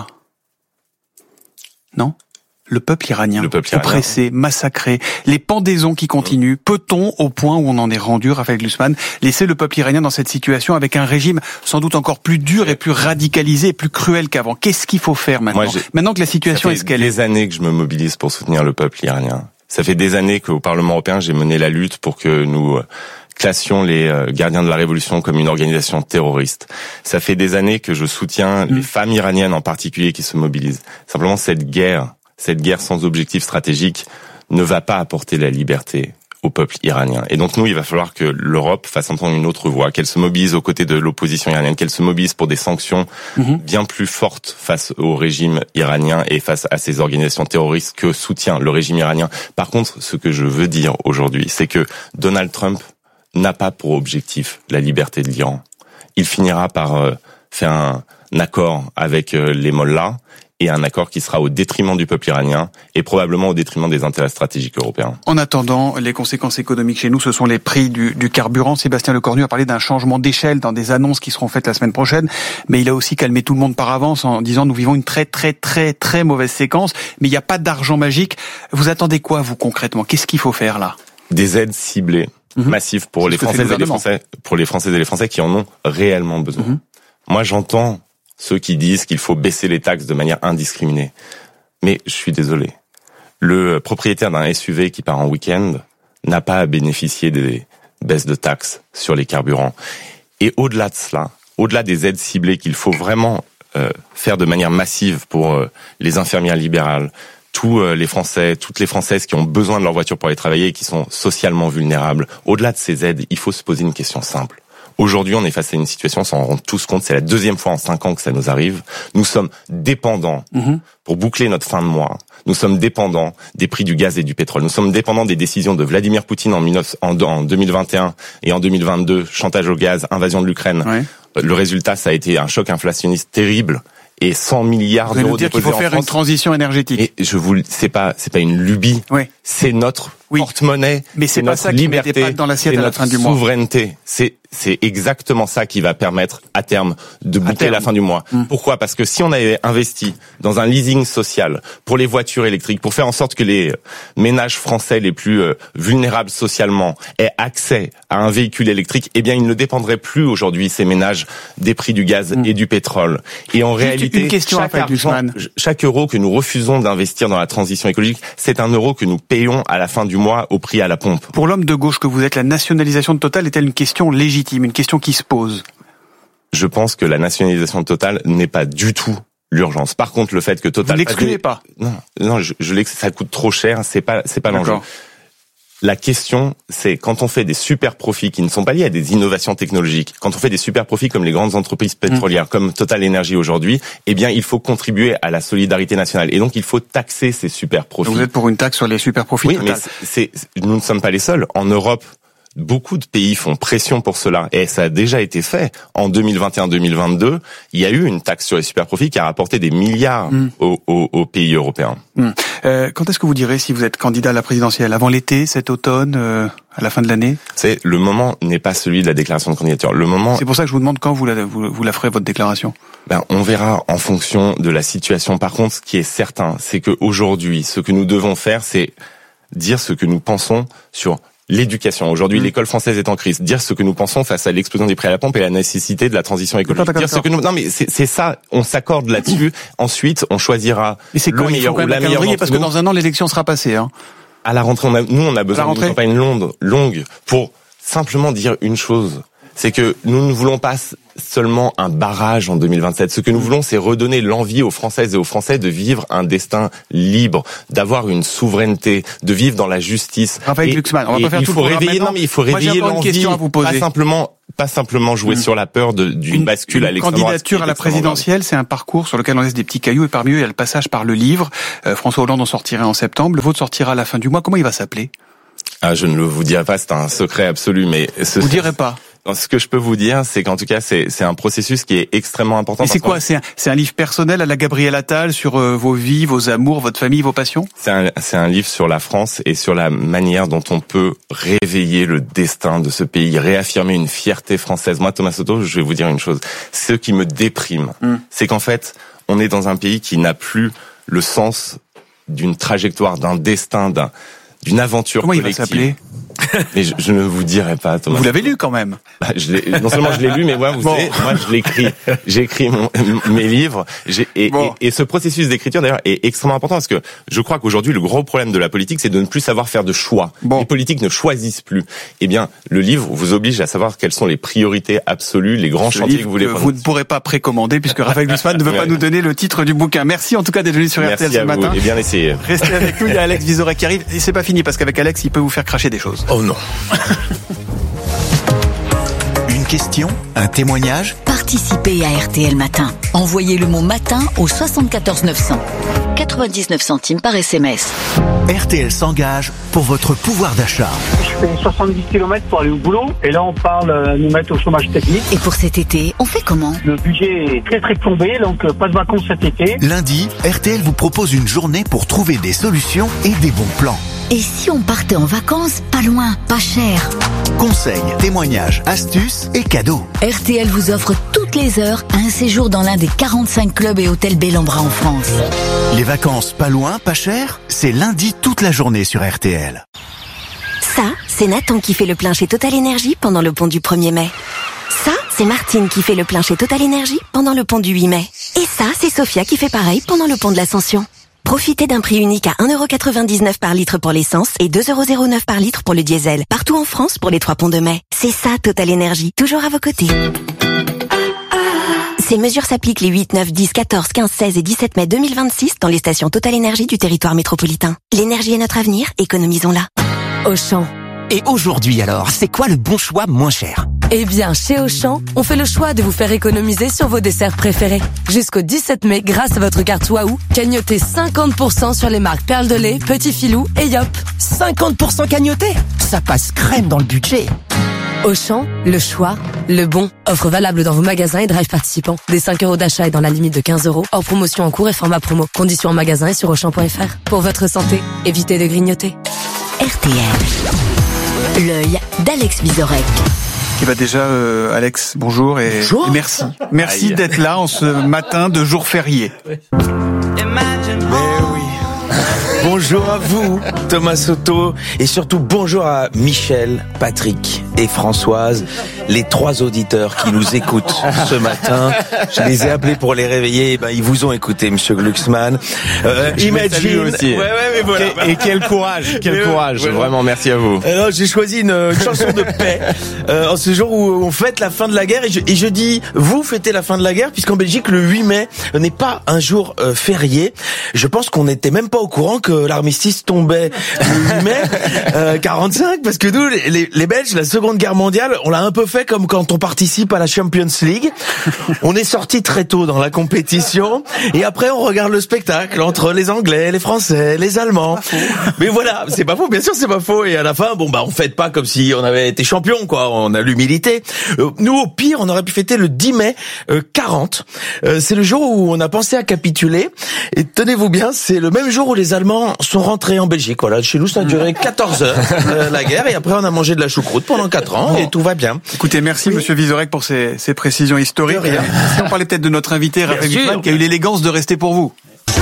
Non? Le peuple iranien,
le peuple iranien,
oppressé, massacré, les pendaisons qui continuent. Peut-on, au point où on en est rendu, Raphaël Glucksmann, laisser le peuple iranien dans cette situation avec un régime sans doute encore plus dur et plus radicalisé et plus cruel qu'avant? Qu'est-ce qu'il faut faire maintenant? Moi, maintenant que la situation est ce qu'elle est.
Ça fait des années que je me mobilise pour soutenir le peuple iranien. Ça fait des années qu'au Parlement européen, j'ai mené la lutte pour que nous classions les gardiens de la révolution comme une organisation terroriste. Ça fait des années que je soutiens mmh. les femmes iraniennes en particulier qui se mobilisent. Simplement, cette guerre Cette guerre sans objectif stratégique ne va pas apporter la liberté au peuple iranien. Et donc nous, il va falloir que l'Europe fasse entendre une autre voix, qu'elle se mobilise aux côtés de l'opposition iranienne, qu'elle se mobilise pour des sanctions mmh. bien plus fortes face au régime iranien et face à ces organisations terroristes que soutient le régime iranien. Par contre, ce que je veux dire aujourd'hui, c'est que Donald Trump n'a pas pour objectif la liberté de l'Iran. Il finira par euh, faire un accord avec euh, les mollahs, et un accord qui sera au détriment du peuple iranien et probablement au détriment des intérêts stratégiques européens.
En attendant, les conséquences économiques chez nous, ce sont les prix du, du carburant. Sébastien Lecornu a parlé d'un changement d'échelle dans des annonces qui seront faites la semaine prochaine, mais il a aussi calmé tout le monde par avance en disant nous vivons une très très très très mauvaise séquence, mais il n'y a pas d'argent magique. Vous attendez quoi, vous, concrètement? Qu'est-ce qu'il faut faire là?
Des aides ciblées, mmh. massives pour les Françaises et les Français, pour les Françaises et les Français qui en ont réellement besoin. Mmh. Moi, j'entends ceux qui disent qu'il faut baisser les taxes de manière indiscriminée. Mais je suis désolé. Le propriétaire d'un S U V qui part en week-end n'a pas à bénéficier des baisses de taxes sur les carburants. Et au-delà de cela, au-delà des aides ciblées qu'il faut vraiment euh, faire de manière massive pour euh, les infirmières libérales, tous euh, les Français, toutes les Françaises qui ont besoin de leur voiture pour aller travailler et qui sont socialement vulnérables, au-delà de ces aides, il faut se poser une question simple. Aujourd'hui, on est face à une situation, on s'en rend tous compte, c'est la deuxième fois en cinq ans que ça nous arrive. Nous sommes dépendants, mmh. pour boucler notre fin de mois, nous sommes dépendants des prix du gaz et du pétrole. Nous sommes dépendants des décisions de Vladimir Poutine en, en deux mille vingt et un et en deux mille vingt-deux, chantage au gaz, invasion de l'Ukraine. Ouais. Le résultat, ça a été un choc inflationniste terrible. Et cent milliards d'euros
déposés en France. Vous allez dire qu'il faut faire une transition énergétique.
Et je vous, c'est pas, c'est pas une lubie.
Oui.
C'est notre oui. porte-monnaie.
Mais c'est,
c'est
pas
notre
ça
liberté.
Qui pas dans l'assiette à la fin du mois.
Souveraineté. C'est, c'est exactement ça qui va permettre à terme de boucler la fin du mois. Hum. Pourquoi? Parce que si on avait investi dans un leasing social pour les voitures électriques, pour faire en sorte que les ménages français les plus euh, vulnérables socialement aient accès à un véhicule électrique, eh bien, ils ne dépendraient plus aujourd'hui, ces ménages, des prix du gaz hum. et du pétrole. Et en
Juste
réalité,
une question
chaque, argent, chaque euro que nous refusons d'investir dans la transition écologique, c'est un euro que nous payons à la fin du mois au prix à la pompe.
Pour l'homme de gauche que vous êtes, la nationalisation de Total est-elle une question légitime, une question qui se pose?
Je pense que la nationalisation de Total n'est pas du tout l'urgence. Par contre, le fait que Total...
Vous l'excluez pas?
Non, non, je, je ça coûte trop cher, c'est pas, c'est pas l'enjeu. La question, c'est quand on fait des super profits qui ne sont pas liés à des innovations technologiques, quand on fait des super profits comme les grandes entreprises pétrolières, mmh. comme Total Energy aujourd'hui, eh bien, il faut contribuer à la solidarité nationale. Et donc, il faut taxer ces super profits.
Donc vous êtes pour une taxe sur les super profits?
Oui,
Total.
mais c'est, c'est, nous ne sommes pas les seuls. En Europe, beaucoup de pays font pression pour cela, et ça a déjà été fait. En deux mille vingt et un deux mille vingt-deux, il y a eu une taxe sur les superprofits qui a rapporté des milliards mmh. aux, aux, aux pays européens.
Mmh. Euh, quand est-ce que vous direz si vous êtes candidat à la présidentielle? Avant l'été, cet automne, euh, à la fin de l'année?
C'est le moment n'est pas celui de la déclaration de candidature. Le moment.
C'est pour ça que je vous demande quand vous la, vous, vous la ferez votre déclaration.
Ben, on verra en fonction de la situation. Par contre, ce qui est certain, c'est que aujourd'hui, ce que nous devons faire, c'est dire ce que nous pensons sur l'éducation. Aujourd'hui, mmh. l'école française est en crise. Dire ce que nous pensons face à l'explosion des prix à la pompe et la nécessité de la transition écologique.
D'accord,
dire
d'accord.
ce que nous, non mais c'est, c'est ça. On s'accorde là-dessus. Ensuite, on choisira
mais c'est
le
quand
meilleur
il faut
ou la meilleure.
Parce que dans un an, l'élection sera passée. Hein.
À la rentrée, on a, nous, on a besoin d'une campagne longue, longue pour simplement dire une chose. C'est que nous ne voulons pas seulement un barrage en deux mille vingt-sept. Ce que nous voulons, c'est redonner l'envie aux Françaises et aux Français de vivre un destin libre, d'avoir une souveraineté, de vivre dans la justice.
Raphaël Glucksmann, on va pas faire
il
tout
faut
le
réveiller, non mais il faut réveiller
Moi,
l'envie,
à vous poser.
pas simplement, pas simplement jouer mmh. sur la peur de, d'une une, bascule à l'extrême droite.
Une candidature à la présidentielle, c'est un parcours sur lequel on laisse des petits cailloux et parmi eux, il y a le passage par le livre. Euh, François Hollande en sortirait en septembre. Le vôtre sortira à la fin du mois. Comment il va s'appeler?
Ah, je ne le vous dirai pas, c'est un secret absolu, mais ce,
vous direz pas.
Ce que je peux vous dire, c'est qu'en tout cas, c'est, c'est un processus qui est extrêmement important.
Et c'est quoi? C'est un, c'est un livre personnel à la Gabriel Attal sur euh, vos vies, vos amours, votre famille, vos passions?
C'est un, c'est un livre sur la France et sur la manière dont on peut réveiller le destin de ce pays, réaffirmer une fierté française. Moi, Thomas Soto, je vais vous dire une chose. Ce qui me déprime, mm. c'est qu'en fait, on est dans un pays qui n'a plus le sens d'une trajectoire, d'un destin, d'un, d'une aventure
Comment
collective.
Comment il va s'appeler?
Mais je, je ne vous dirai pas, Thomas.
Vous l'avez lu quand même.
Bah, je l'ai, non seulement je l'ai lu, mais moi, vous bon. savez, moi je l'écris. J'ai écrit mon, mes livres. J'ai, et, bon. et, et ce processus d'écriture d'ailleurs est extrêmement important parce que je crois qu'aujourd'hui le gros problème de la politique, c'est de ne plus savoir faire de choix. Bon. Les politiques ne choisissent plus. Eh bien, le livre vous oblige à savoir quelles sont les priorités absolues, les grands ce chantiers que vous voulez.
Que vous ne pourrez pas précommander puisque Raphaël Glucksmann ne veut ouais. pas nous donner le titre du bouquin. Merci en tout cas d'être venu sur
Merci
R T L ce
vous.
matin.
Et bien essayé.
Restez avec nous. Il y a Alex Vizorek qui arrive et c'est pas fini parce qu'avec Alex, il peut vous faire cracher des choses.
Oh non. Une question, un témoignage.
Participez à R T L Matin. Envoyez le mot matin au soixante-quatorze neuf cents. quatre-vingt-dix-neuf centimes par S M S.
R T L s'engage pour votre pouvoir d'achat.
Je fais soixante-dix kilomètres pour aller au boulot et là on parle de nous mettre au chômage technique.
Et pour cet été, on fait comment?
Le budget est très très plombé, donc pas de vacances cet été.
Lundi, R T L vous propose une journée pour trouver des solutions et des bons plans.
Et si on partait en vacances, pas loin, pas cher?
Conseils, témoignages, astuces et cadeaux.
R T L vous offre toutes les heures un séjour dans l'un des quarante-cinq clubs et hôtels Bellambra en France.
Les vacances pas loin, pas cher, c'est lundi toute la journée sur R T L.
Ça, c'est Nathan qui fait le plein chez Total Energy pendant le pont du premier mai. Ça, c'est Martine qui fait le plein chez Total Energy pendant le pont du huit mai. Et ça, c'est Sophia qui fait pareil pendant le pont de l'Ascension. Profitez d'un prix unique à un euro quatre-vingt-dix-neuf par litre pour l'essence et deux euros zéro neuf par litre pour le diesel. Partout en France pour les trois ponts de mai. C'est ça Total Energy, toujours à vos côtés. Ces mesures s'appliquent les huit, neuf, dix, quatorze, quinze, seize et dix-sept mai deux mille vingt-six dans les stations Total Energy du territoire métropolitain. L'énergie est notre avenir, économisons-la.
Auchan.
Et aujourd'hui alors, c'est quoi le bon choix moins cher?
Eh bien, chez Auchan, on fait le choix de vous faire économiser sur vos desserts préférés. Jusqu'au dix-sept mai, grâce à votre carte Waouh, cagnotez cinquante pour cent sur les marques Perle de lait, Petit Filou et Yop.
cinquante pour cent cagnoté? Ça passe crème dans le budget.
Auchan, le choix, le bon. Offre valable dans vos magasins et drive participants. Des cinq euros d'achat et dans la limite de quinze euros. Hors promotion en cours et format promo. Conditions en magasin et sur auchan point f r. Pour votre santé, évitez de grignoter.
R T L. L'œil d'Alex Vizorek.
Eh ben déjà, euh, Alex, bonjour et,
bonjour.
et merci. Merci Aïe. d'être là en ce matin de jour férié.
Mais oui. Bonjour à vous, Thomas Soto, et surtout bonjour à Michel, Patrick et Françoise, les trois auditeurs qui nous écoutent ce matin. Je les ai appelés pour les réveiller, et ben ils vous ont écouté, Monsieur Glucksmann.
Euh, Imagine aussi. Ouais, ouais, mais voilà. Et, et quel courage, quel courage. Ouais, vraiment, merci à vous.
Alors, j'ai choisi une, une chanson de paix euh, en ce jour où on fête la fin de la guerre, et je, et je dis vous fêtez la fin de la guerre puisqu'en Belgique le huit mai n'est pas un jour euh, férié. Je pense qu'on n'était même pas au courant que l'armistice tombait le huit mai euh, quarante-cinq, parce que nous, les, les Belges, la seconde Seconde Guerre mondiale, on l'a un peu fait comme quand on participe à la Champions League. On est sorti très tôt dans la compétition et après on regarde le spectacle entre les Anglais, les Français, les Allemands. Mais voilà, c'est pas faux, bien sûr c'est pas faux. Et à la fin, bon bah on fête pas comme si on avait été champion, quoi. On a l'humilité. Euh, nous au pire, on aurait pu fêter le dix mai euh, quarante. Euh, c'est le jour où on a pensé à capituler. Et tenez-vous bien, c'est le même jour où les Allemands sont rentrés en Belgique. Voilà, chez nous ça a duré quatorze heures euh, la guerre et après on a mangé de la choucroute pendant quatre ans et tout va bien.
Écoutez, merci oui. Monsieur Vizorek pour ces, ces précisions historiques. Et si on parlait peut-être de notre invité Raphaël Glucksmann qui a eu l'élégance de rester pour vous.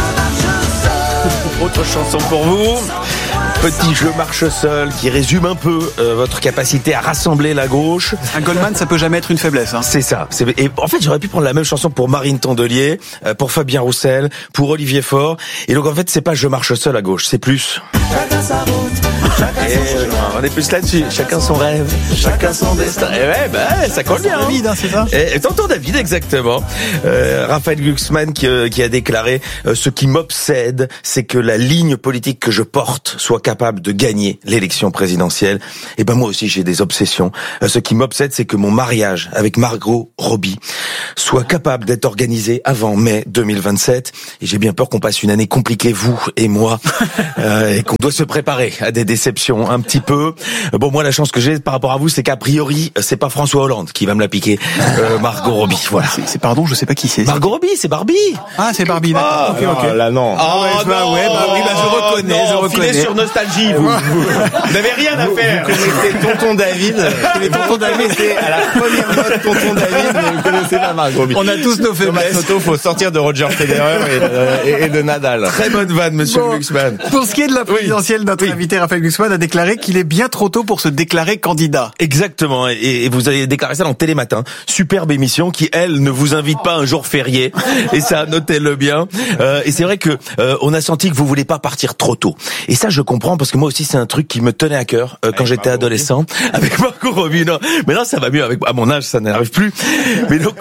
Autre chanson pour vous. Petit jeu marche seul qui résume un peu euh, votre capacité à rassembler la gauche.
Un Goldman, ça peut jamais être une faiblesse. Hein.
C'est ça. C'est... Et en fait, j'aurais pu prendre la même chanson pour Marine Tondelier, euh, pour Fabien Roussel, pour Olivier Faure. Et donc en fait, c'est pas je marche seul à gauche, c'est plus. Chacun sa route. Chacun son chemin. On est plus là-dessus. Chacun son rêve, chacun son destin. Et ouais, bah ça colle bien.
David, hein, c'est ça.
Et, et tonton David, exactement. Euh, Raphaël Glucksmann qui, euh, qui a déclaré euh, ce qui m'obsède, c'est que la ligne politique que je porte soit capable de gagner l'élection présidentielle. Et ben moi aussi j'ai des obsessions. Euh, ce qui m'obsède, c'est que mon mariage avec Margot Robbie soit capable d'être organisé avant mai deux mille vingt-sept. Et j'ai bien peur qu'on passe une année compliquée, vous et moi, euh, et qu'on doit se préparer à des déceptions un petit peu. Bon, moi la chance que j'ai par rapport à vous, c'est qu'a priori c'est pas François Hollande qui va me la piquer. Euh, Margot Robbie, voilà.
C'est, c'est pardon, je sais pas qui c'est.
Margot Robbie, c'est Barbie.
Ah, c'est Barbie.
Ah,
okay, okay.
Non, là non.
Ah ouais, bah,
non,
ouais, bah oui, bah je reconnais,
non,
je reconnais.
Filez sur Nostalgie, vous. Vous, vous n'avez rien à faire. Vous connaissez Tonton David. Les Tonton David, c'est à la première note Tonton David, mais vous connaissez pas Margot Robbie.
On a tous nos faiblesses.
Thomas Soto, faut sortir de Roger Federer et de, et, et de Nadal.
Très bonne vanne, monsieur bon, Glucksmann.
Pour ce qui est de la présidentielle, oui. notre oui. invité Raphaël Glucksmann a déclaré qu'il est bien trop tôt pour se déclarer candidat.
Exactement. Et, et vous avez déclaré ça dans Télématin. Superbe émission qui, elle, ne vous invite pas un jour férié. Et ça, notez-le bien. Euh, et c'est vrai que euh, on a senti que vous voulez pas partir trop tôt. Et ça, je comprends parce que moi aussi, c'est un truc qui me tenait à cœur euh, quand avec j'étais Margot adolescent. Robbie. Avec Margot Robbie, non. Mais là, ça va mieux. Avec à mon âge, ça n'arrive plus. Mais donc,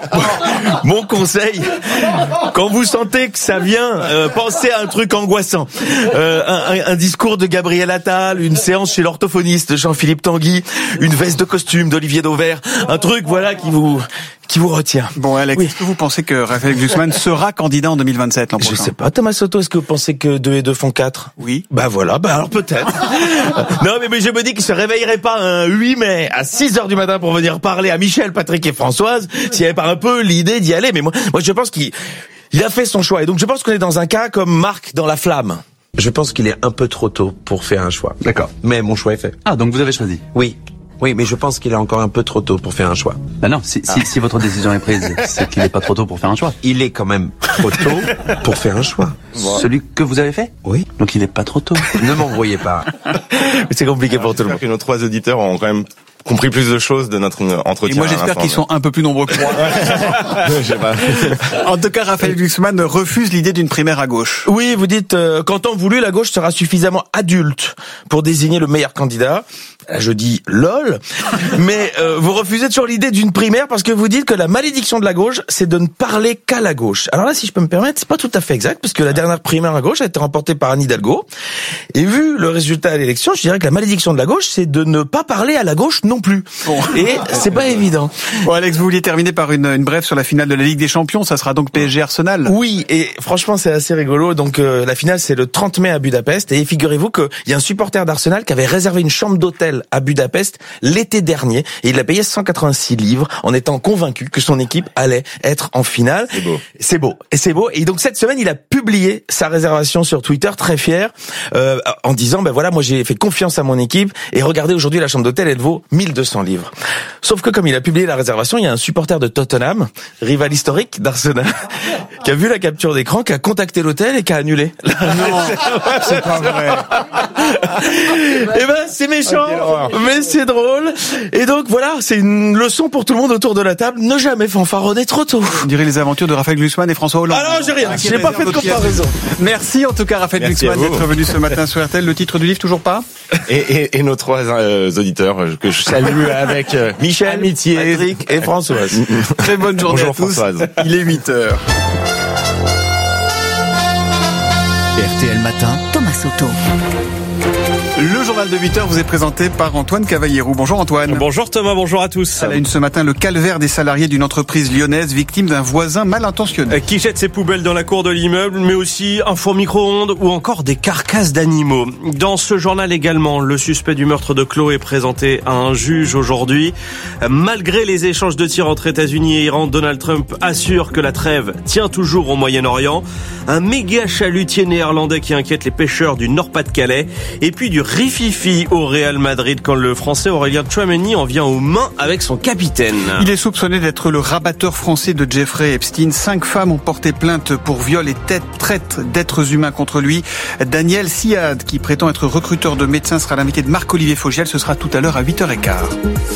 mon conseil, quand vous sentez que ça vient, euh, pensez à un truc angoissant. Euh, un, un, un discours de Gabriel Attal, une séance chez l'orthophoniste de Jean-Philippe Tanguy, une veste de costume d'Olivier Dauvert, un truc, voilà, qui vous... qui vous retient.
Bon, Alex, oui. Est-ce que vous pensez que Raphaël Glucksmann sera candidat en deux mille vingt-sept l'an prochain?
Je sais pas. Thomas Soto, est-ce que vous pensez que deux et deux font quatre?
Oui.
Bah voilà, bah alors peut-être. Non, mais, mais je me dis qu'il se réveillerait pas un huit mai à six heures du matin pour venir parler à Michel, Patrick et Françoise s'il n'y avait pas un peu l'idée d'y aller. Mais moi, moi je pense qu'il il a fait son choix. Et donc je pense qu'on est dans un cas comme Marc dans La Flamme.
Je pense qu'il est un peu trop tôt pour faire un choix.
D'accord.
Mais mon choix est fait.
Ah, donc vous avez choisi?
Oui. Oui, mais je pense qu'il est encore un peu trop tôt pour faire un choix.
Ben non, si, ah. si, si votre décision est prise, c'est qu'il n'est pas trop tôt pour faire un choix.
Il est quand même trop tôt pour faire un choix.
Voilà. Celui que vous avez fait?
Oui.
Donc il n'est pas trop tôt.
Ne m'embrouillez pas.
C'est compliqué pour tout le monde.
Que nos trois auditeurs ont quand même compris plus de choses de notre entretien.
Et moi j'espère qu'ils sont un peu plus nombreux que moi.
Je sais pas.
En tout cas, Raphaël Glucksmann refuse l'idée d'une primaire à gauche.
Oui, vous dites euh, qu'en temps voulu, la gauche sera suffisamment adulte pour désigner le meilleur candidat. Là, je dis lol, mais euh, vous refusez toujours l'idée d'une primaire parce que vous dites que la malédiction de la gauche, c'est de ne parler qu'à la gauche. Alors là, si je peux me permettre, c'est pas tout à fait exact parce que la dernière primaire à gauche a été remportée par Anne Hidalgo. Et vu le résultat à l'élection, je dirais que la malédiction de la gauche, c'est de ne pas parler à la gauche non plus. Bon. Et c'est pas évident.
Bon, Alex, vous vouliez terminer par une, une brève sur la finale de la Ligue des Champions. Ça sera donc P S G Arsenal.
Oui, et franchement, c'est assez rigolo. Donc euh, la finale, c'est le trente mai à Budapest. Et figurez-vous qu'il y a un supporter d'Arsenal qui avait réservé une chambre d'hôtel à Budapest l'été dernier et il a payé cent quatre-vingt-six livres en étant convaincu que son équipe allait être en finale.
C'est beau.
C'est beau. Et c'est beau. Et donc cette semaine, il a publié sa réservation sur Twitter, très fier, euh, en disant, ben voilà, moi j'ai fait confiance à mon équipe et regardez, aujourd'hui la chambre d'hôtel, elle vaut mille deux cents livres. Sauf que comme il a publié la réservation, il y a un supporter de Tottenham, rival historique d'Arsenal, qui a vu la capture d'écran, qui a contacté l'hôtel et qui a annulé.
Non, c'est pas vrai.
Eh ben, c'est méchant, mais c'est drôle. Et donc voilà, c'est une leçon pour tout le monde autour de la table. Ne jamais fanfaronner trop tôt.
On dirait les aventures de Raphaël Glucksmann et François Hollande.
Ah non, j'ai rien. Je n'ai pas fait de comparaison.
Merci en tout cas Raphaël Glucksmann d'être venu ce matin sur R T L. Le titre du livre, toujours pas?
Et, et, et nos trois euh, auditeurs que je salue avec euh,
Michel,
amitié,
Patrick et Françoise.
Très bonne journée
Bonjour
à tous.
Françoise.
Il est huit heures.
R T L Matin, Thomas
Thomas Soto.
Le journal de huit heures vous est présenté par Antoine Cavallierou. Bonjour Antoine.
Bonjour Thomas, bonjour à tous.
À la une ce matin, le calvaire des salariés d'une entreprise lyonnaise victime d'un voisin mal intentionné.
Qui jette ses poubelles dans la cour de l'immeuble, mais aussi un four micro-ondes ou encore des carcasses d'animaux. Dans ce journal également, le suspect du meurtre de Chloé est présenté à un juge aujourd'hui. Malgré les échanges de tirs entre États-Unis et Iran, Donald Trump assure que la trêve tient toujours au Moyen-Orient. Un méga chalutier néerlandais qui inquiète les pêcheurs du Nord-Pas-de-Calais. Et puis du rififi au Real Madrid quand le Français Aurélien Tchouameni en vient aux mains avec son capitaine.
Il est soupçonné d'être le rabatteur français de Jeffrey Epstein. Cinq femmes ont porté plainte pour viol et traite d'êtres humains contre lui. Daniel Siad, qui prétend être recruteur de médecins, sera l'invité de Marc-Olivier Fogiel. Ce sera tout à l'heure à huit heures quinze.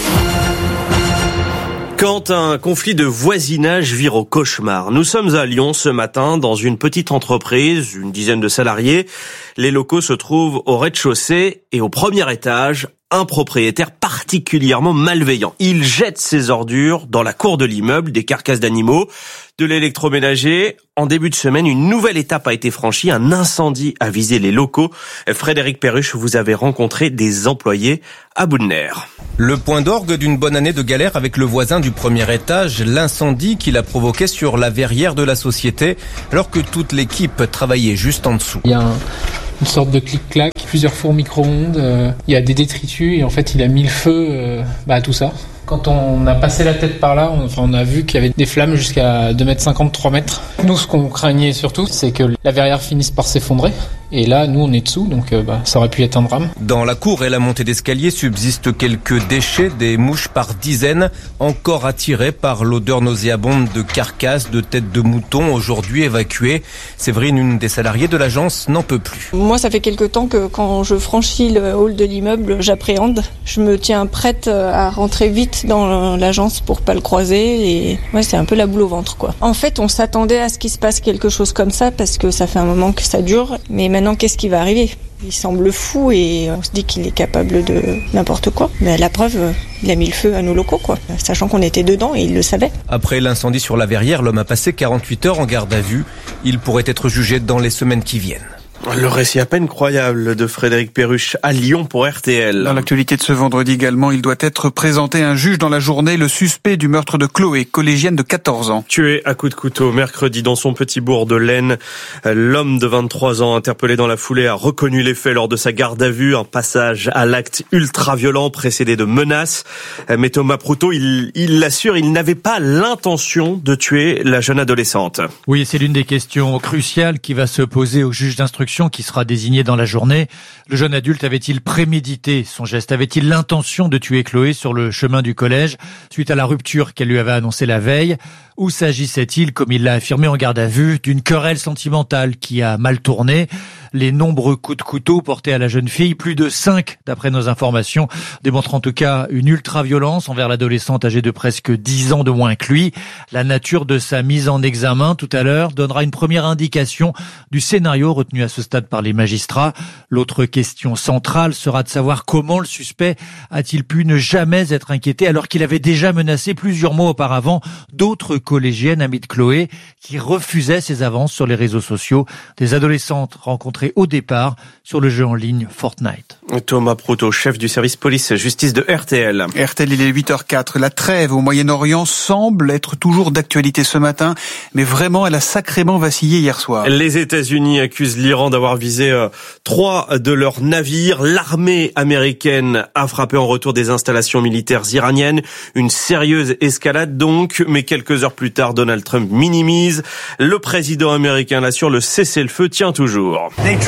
Quand un conflit de voisinage vire au cauchemar. Nous sommes à Lyon ce matin dans une petite entreprise, une dizaine de salariés. Les locaux se trouvent au rez-de-chaussée et au premier étage, un propriétaire particulièrement malveillant. Il jette ses ordures dans la cour de l'immeuble, des carcasses d'animaux, de l'électroménager. En début de semaine, une nouvelle étape a été franchie. Un incendie a visé les locaux. Frédéric Perruche, vous avez rencontré des employés à bout de nerfs.
Le point d'orgue d'une bonne année de galère avec le voisin du premier étage, l'incendie qu'il a provoqué sur la verrière de la société, alors que toute l'équipe travaillait juste en dessous.
Il y a un, une sorte de clic-clac, plusieurs fours micro-ondes, euh, il y a des détritus et en fait il a mis le feu euh, bah, à tout ça. Quand on a passé la tête par là, on, enfin, on a vu qu'il y avait des flammes jusqu'à deux mètres cinquante, trois mètres. Nous, ce qu'on craignait surtout, c'est que la verrière finisse par s'effondrer. Et là, nous, on est dessous, donc euh, bah, ça aurait pu être un drame.
Dans la cour et la montée d'escalier subsistent quelques déchets, des mouches par dizaines, encore attirées par l'odeur nauséabonde de carcasses, de têtes de moutons, aujourd'hui évacuées. Séverine, une des salariées de l'agence, n'en peut plus.
Moi, ça fait quelque temps que quand je franchis le hall de l'immeuble, j'appréhende. Je me tiens prête à rentrer vite dans l'agence pour pas le croiser. Et ouais, c'est un peu la boule au ventre, quoi. En fait, on s'attendait à ce qu'il se passe quelque chose comme ça parce que ça fait un moment que ça dure. Mais maintenant, Maintenant, qu'est-ce qui va arriver ? Il semble fou et on se dit qu'il est capable de n'importe quoi. Mais la preuve, il a mis le feu à nos locaux, quoi, sachant qu'on était dedans et il le savait.
Après l'incendie sur la verrière, l'homme a passé quarante-huit heures en garde à vue. Il pourrait être jugé dans les semaines qui viennent.
Le récit à peine croyable de Frédéric Perruche à Lyon pour R T L.
Dans l'actualité de ce vendredi également, il doit être présenté à un juge dans la journée, le suspect du meurtre de Chloé, collégienne de quatorze ans.
Tué à coups de couteau mercredi dans son petit bourg de l'Aisne. L'homme de vingt-trois ans, interpellé dans la foulée, a reconnu les faits lors de sa garde à vue. Un passage à l'acte ultra-violent précédé de menaces. Mais Thomas Proutot, il, il l'assure, il n'avait pas l'intention de tuer la jeune adolescente.
Oui, c'est l'une des questions cruciales qui va se poser au juge d'instruction qui sera désigné dans la journée. Le jeune adulte avait-il prémédité son geste? Avait-il l'intention de tuer Chloé sur le chemin du collège suite à la rupture qu'elle lui avait annoncée la veille? Ou s'agissait-il, comme il l'a affirmé en garde à vue, d'une querelle sentimentale qui a mal tourné? Les nombreux coups de couteau portés à la jeune fille, plus de cinq d'après nos informations, démontrent en tout cas une ultra-violence envers l'adolescente âgée de presque dix ans de moins que lui. La nature de sa mise en examen tout à l'heure donnera une première indication du scénario retenu à ce stade par les magistrats. L'autre question centrale sera de savoir comment le suspect a-t-il pu ne jamais être inquiété alors qu'il avait déjà menacé plusieurs mois auparavant d'autres collégiennes amies de Chloé qui refusaient ses avances sur les réseaux sociaux, des adolescentes rencontrées au départ sur le jeu en ligne Fortnite.
Thomas Proutot, chef du service police-justice de R T L.
R T L, il est huit heures quatre. La trêve au Moyen-Orient semble être toujours d'actualité ce matin, mais vraiment, elle a sacrément vacillé hier soir.
Les États-Unis accusent l'Iran d'avoir visé euh, trois de leurs navires. L'armée américaine a frappé en retour des installations militaires iraniennes. Une sérieuse escalade donc, mais quelques heures plus tard, Donald Trump minimise. Le président américain l'assure, le cessez-le-feu tient toujours.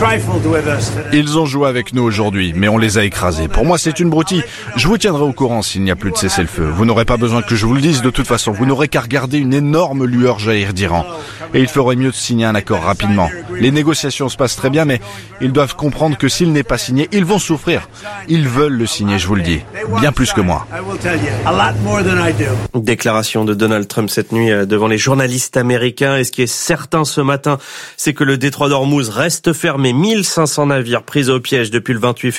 Ils ont joué avec nous aujourd'hui, mais on les a écrasés. Pour moi, c'est une broutille. Je vous tiendrai au courant s'il n'y a plus de cessez-le-feu. Vous n'aurez pas besoin que je vous le dise de toute façon. Vous n'aurez qu'à regarder une énorme lueur jaillir d'Iran. Et il ferait mieux de signer un accord rapidement. Les négociations se passent très bien, mais ils doivent comprendre que s'il n'est pas signé, ils vont souffrir. Ils veulent le signer, je vous le dis. Bien plus que moi.
Déclaration de Donald Trump cette nuit devant les journalistes américains. Et ce qui est certain ce matin, c'est que le détroit d'Ormuz reste fermé. mille cinq cents navires pris au piège depuis le vingt-huit février.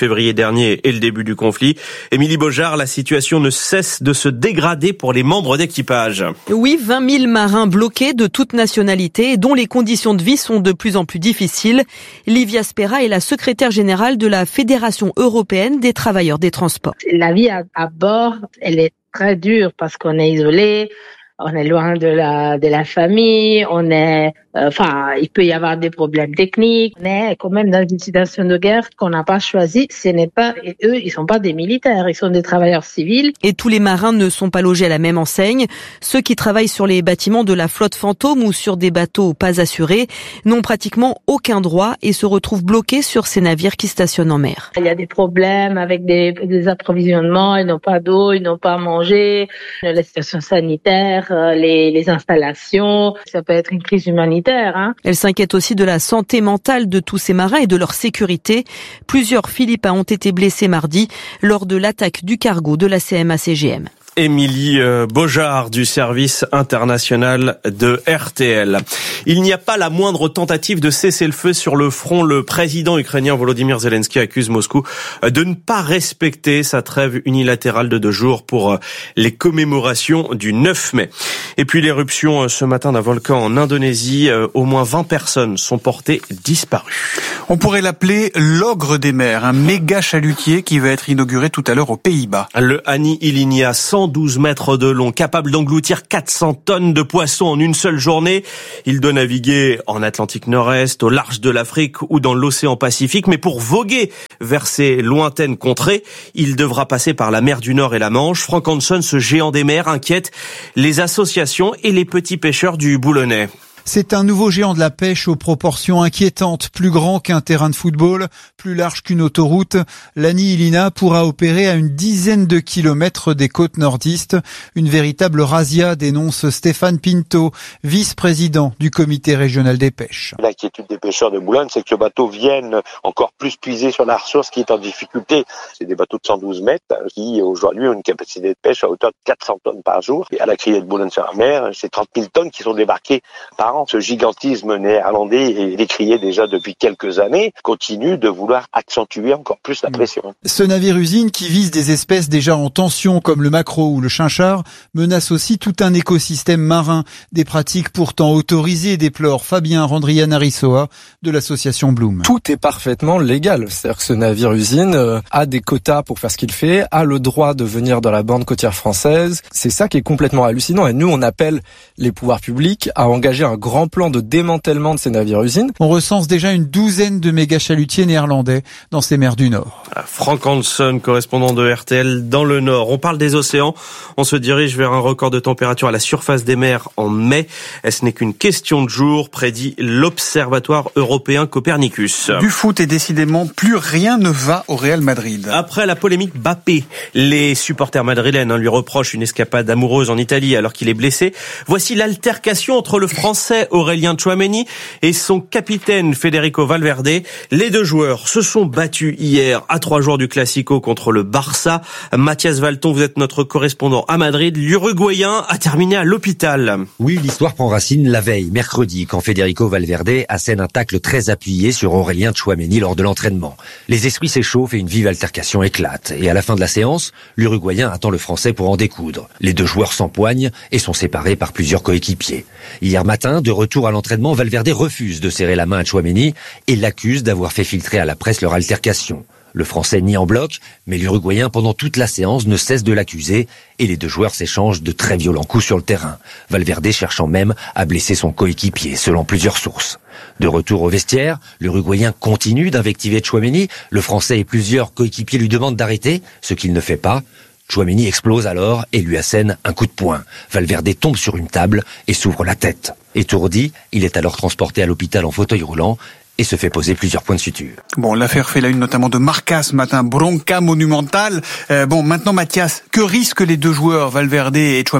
février dernier et le début du conflit. Émilie Beaujard, la situation ne cesse de se dégrader pour les membres d'équipage.
Oui, vingt mille marins bloqués de toute nationalité et dont les conditions de vie sont de plus en plus difficiles. Livia Spera est la secrétaire générale de la Fédération européenne des travailleurs des transports.
La vie à, à bord, elle est très dure parce qu'on est isolé, on est loin de la de la famille, on est, euh, enfin, il peut y avoir des problèmes techniques. On est quand même dans une situation de guerre qu'on n'a pas choisie. Ce n'est pas, et eux, ils sont pas des militaires, ils sont des travailleurs civils.
Et tous les marins ne sont pas logés à la même enseigne. Ceux qui travaillent sur les bâtiments de la flotte fantôme ou sur des bateaux pas assurés n'ont pratiquement aucun droit et se retrouvent bloqués sur ces navires qui stationnent en mer.
Il y a des problèmes avec des, des approvisionnements, ils n'ont pas d'eau, ils n'ont pas à manger, la situation sanitaire, les, les installations, ça peut être une crise humanitaire. Hein.
Elle s'inquiète aussi de la santé mentale de tous ces marins et de leur sécurité. Plusieurs Philippins ont été blessés mardi lors de l'attaque du cargo de la C M A C G M.
Émilie Beaujard du service international de R T L. Il n'y a pas la moindre tentative de cesser le feu sur le front. Le président ukrainien Volodymyr Zelensky accuse Moscou de ne pas respecter sa trêve unilatérale de deux jours pour les commémorations du neuf mai. Et puis l'éruption ce matin d'un volcan en Indonésie. Au moins vingt personnes sont portées disparues.
On pourrait l'appeler l'ogre des mers, un méga chalutier qui va être inauguré tout à l'heure aux Pays-Bas.
Le Hani Ilinia, cent douze mètres de long, capable d'engloutir quatre cents tonnes de poissons en une seule journée. Il doit naviguer en Atlantique Nord-Est, au large de l'Afrique ou dans l'océan Pacifique. Mais pour voguer vers ces lointaines contrées, il devra passer par la mer du Nord et la Manche. Frank Hansen, ce géant des mers, inquiète les associations et les petits pêcheurs du Boulonnais.
C'est un nouveau géant de la pêche aux proportions inquiétantes, plus grand qu'un terrain de football, plus large qu'une autoroute. L'Ani Ilina pourra opérer à une dizaine de kilomètres des côtes nordistes. Une véritable razzia, dénonce Stéphane Pinto, vice-président du comité régional des pêches.
L'inquiétude des pêcheurs de Boulogne, c'est que le bateau vienne encore plus puiser sur la ressource qui est en difficulté. C'est des bateaux de cent douze mètres qui aujourd'hui ont une capacité de pêche à hauteur de quatre cents tonnes par jour. Et à la criée de Boulogne-sur-la-Mer, c'est trente mille tonnes qui sont débarquées par an. Ce gigantisme néerlandais et décrié déjà depuis quelques années continue de vouloir accentuer encore plus la pression.
Ce navire-usine qui vise des espèces déjà en tension comme le maquereau ou le chinchard menace aussi tout un écosystème marin. Des pratiques pourtant autorisées, déplore Fabien Randrian-Arissoa de l'association Bloom.
Tout est parfaitement légal. C'est-à-dire que ce navire-usine a des quotas pour faire ce qu'il fait, a le droit de venir dans la bande côtière française. C'est ça qui est complètement hallucinant. Et nous, on appelle les pouvoirs publics à engager un grand plan de démantèlement de ces navires-usines.
On recense déjà une douzaine de méga chalutiers néerlandais dans ces mers du Nord.
Frank Hansen, correspondant de R T L dans le Nord. On parle des océans. On se dirige vers un record de température à la surface des mers en mai. Ce n'est qu'une question de jour, prédit l'Observatoire européen Copernicus.
Du foot et décidément, plus rien ne va au Real Madrid.
Après la polémique Mbappé, les supporters madrilènes lui reprochent une escapade amoureuse en Italie alors qu'il est blessé. Voici l'altercation entre le Français Aurélien Tchouaméni et son capitaine Federico Valverde. Les deux joueurs se sont battus hier à trois jours du Classico contre le Barça. Mathias Valton, vous êtes notre correspondant à Madrid. L'Uruguayen a terminé à l'hôpital.
Oui, l'histoire prend racine la veille, mercredi, quand Federico Valverde assène un tacle très appuyé sur Aurélien Tchouaméni lors de l'entraînement. Les esprits s'échauffent et une vive altercation éclate. Et à la fin de la séance, l'Uruguayen attend le Français pour en découdre. Les deux joueurs s'empoignent et sont séparés par plusieurs coéquipiers. Hier matin, de retour à l'entraînement, Valverde refuse de serrer la main à Tchouaméni et l'accuse d'avoir fait filtrer à la presse leur altercation. Le Français nie en bloc, mais l'Uruguayen, pendant toute la séance, ne cesse de l'accuser et les deux joueurs s'échangent de très violents coups sur le terrain. Valverde cherchant même à blesser son coéquipier, selon plusieurs sources. De retour au vestiaire, l'Uruguayen continue d'invectiver Tchouaméni. Le Français et plusieurs coéquipiers lui demandent d'arrêter, ce qu'il ne fait pas. Tchouaméni explose alors et lui assène un coup de poing. Valverde tombe sur une table et s'ouvre la tête. Étourdi, il est alors transporté à l'hôpital en fauteuil roulant et se fait poser plusieurs points de suture.
Bon, l'affaire fait la une notamment de Marca ce matin, bronca monumentale. Euh, bon, maintenant Mathias, que risquent les deux joueurs, Valverde et Tchouaméni ?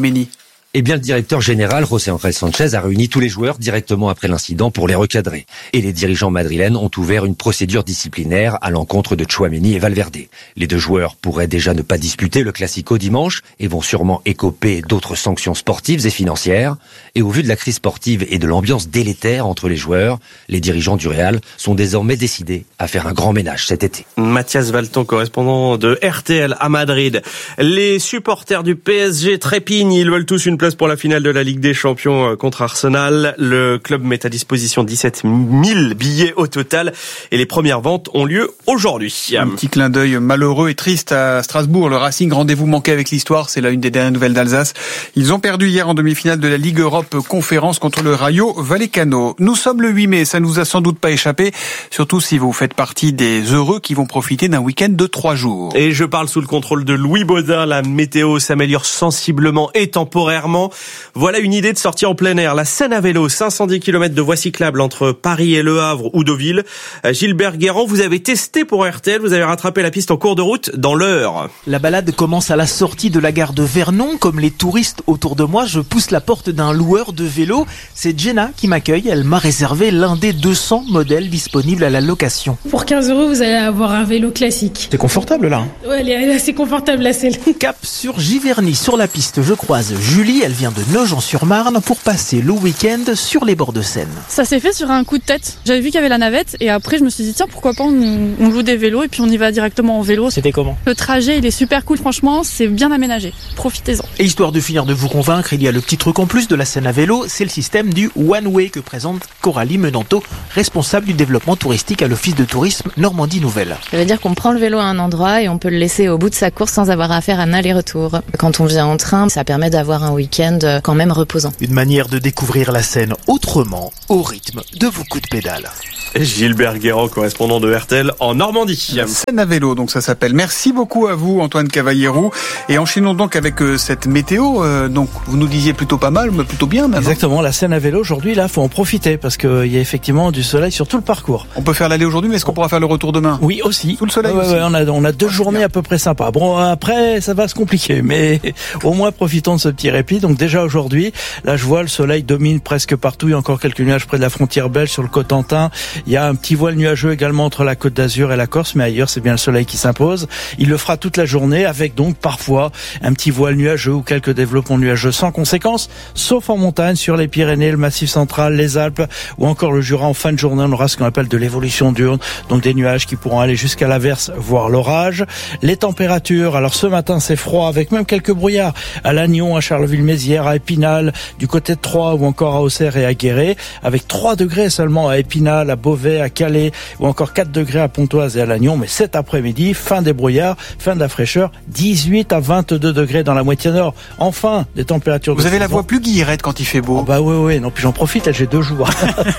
Eh bien, le directeur général, José Ángel Sánchez, a réuni tous les joueurs directement après l'incident pour les recadrer. Et les dirigeants madrilènes ont ouvert une procédure disciplinaire à l'encontre de Tchouaméni et Valverde. Les deux joueurs pourraient déjà ne pas disputer le Classico dimanche et vont sûrement écoper d'autres sanctions sportives et financières. Et au vu de la crise sportive et de l'ambiance délétère entre les joueurs, les dirigeants du Real sont désormais décidés à faire un grand ménage cet été.
Mathias Valton, correspondant de R T L à Madrid. Les supporters du P S G trépignent, ils veulent tous une place pour la finale de la Ligue des Champions contre Arsenal. Le club met à disposition dix-sept mille billets au total et les premières ventes ont lieu aujourd'hui.
Un petit clin d'œil malheureux et triste à Strasbourg. Le Racing, rendez-vous manqué avec l'histoire, c'est là une des dernières nouvelles d'Alsace. Ils ont perdu hier en demi-finale de la Ligue Europe Conférence contre le Rayo Vallecano. Nous sommes le huit mai, ça nous a sans doute pas échappé, surtout si vous faites partie des heureux qui vont profiter d'un week-end de trois jours.
Et je parle sous le contrôle de Louis Baudin, la météo s'améliore sensiblement et temporairement. Voilà une idée de sortie en plein air. La Seine à vélo, cinq cent dix kilomètres de voies cyclables entre Paris et Le Havre ou Deauville. Gilbert Guérand, vous avez testé pour R T L, vous avez rattrapé la piste en cours de route dans l'heure.
La balade commence à la sortie de la gare de Vernon. Comme les touristes autour de moi, je pousse la porte d'un loueur de vélo. C'est Jenna qui m'accueille. Elle m'a réservé l'un des deux cents modèles disponibles à la location.
Pour quinze euros, vous allez avoir un vélo classique.
C'est confortable là.
Ouais, elle est assez confortable la selle.
Cap sur Giverny, sur la piste, je croise Julie. Elle vient de Nogent-sur-Marne pour passer le week-end sur les bords de Seine.
Ça s'est fait sur un coup de tête. J'avais vu qu'il y avait la navette et après je me suis dit tiens pourquoi pas on, on loue des vélos et puis on y va directement en vélo.
C'était comment ?
Le trajet il est super cool franchement, c'est bien aménagé. Profitez-en.
Et histoire de finir de vous convaincre, il y a le petit truc en plus de la Seine à vélo, c'est le système du One Way que présente Coralie Menanto, responsable du développement touristique à l'Office de tourisme Normandie Nouvelle.
Ça veut dire qu'on prend le vélo à un endroit et on peut le laisser au bout de sa course sans avoir à faire un aller-retour. Quand on vient en train, ça permet d'avoir un week-end quand même reposant.
Une manière de découvrir la Seine autrement, au rythme de vos coups de pédale.
Gilbert Guérand, correspondant de R T L en Normandie.
La Seine à vélo, donc ça s'appelle. Merci beaucoup à vous, Antoine Cavallero. Et enchaînons donc avec euh, cette météo. Euh, donc, vous nous disiez plutôt pas mal, mais plutôt bien même.
Exactement. La Seine à vélo, aujourd'hui, là, faut en profiter parce qu'il y a effectivement du soleil sur tout le parcours.
On peut faire l'aller aujourd'hui, mais est-ce qu'on pourra faire le retour demain ?
Oui, aussi.
Sous le soleil
ouais,
aussi.
Ouais, on a, on a deux journées à peu près sympas. Bon, après, ça va se compliquer, mais au moins profitons de ce petit répit. Donc, déjà aujourd'hui, là, je vois le soleil domine presque partout. Il y a encore quelques nuages près de la frontière belge sur le Cotentin. Il y a un petit voile nuageux également entre la Côte d'Azur et la Corse, mais ailleurs c'est bien le soleil qui s'impose. Il le fera toute la journée avec donc parfois un petit voile nuageux ou quelques développements nuageux sans conséquence, sauf en montagne sur les Pyrénées, le Massif central, les Alpes ou encore le Jura. En fin de journée, on aura ce qu'on appelle de l'évolution diurne, donc des nuages qui pourront aller jusqu'à l'averse, voire l'orage. Les températures, alors ce matin c'est froid avec même quelques brouillards à Lannion, à Charleville-Mézières, à Épinal, du côté de Troyes ou encore à Auxerre et à Guéret, avec trois degrés seulement à Épinal, à Beauvais, à Calais ou encore quatre degrés à Pontoise et à Lannion. Mais cet après-midi, fin des brouillards, fin de la fraîcheur, dix-huit à vingt-deux degrés dans la moitié nord. Enfin, des températures...
Vous avez la voix plus guillerette quand il fait beau.
Oh bah oui, oui, non, puis j'en profite, là j'ai deux jours.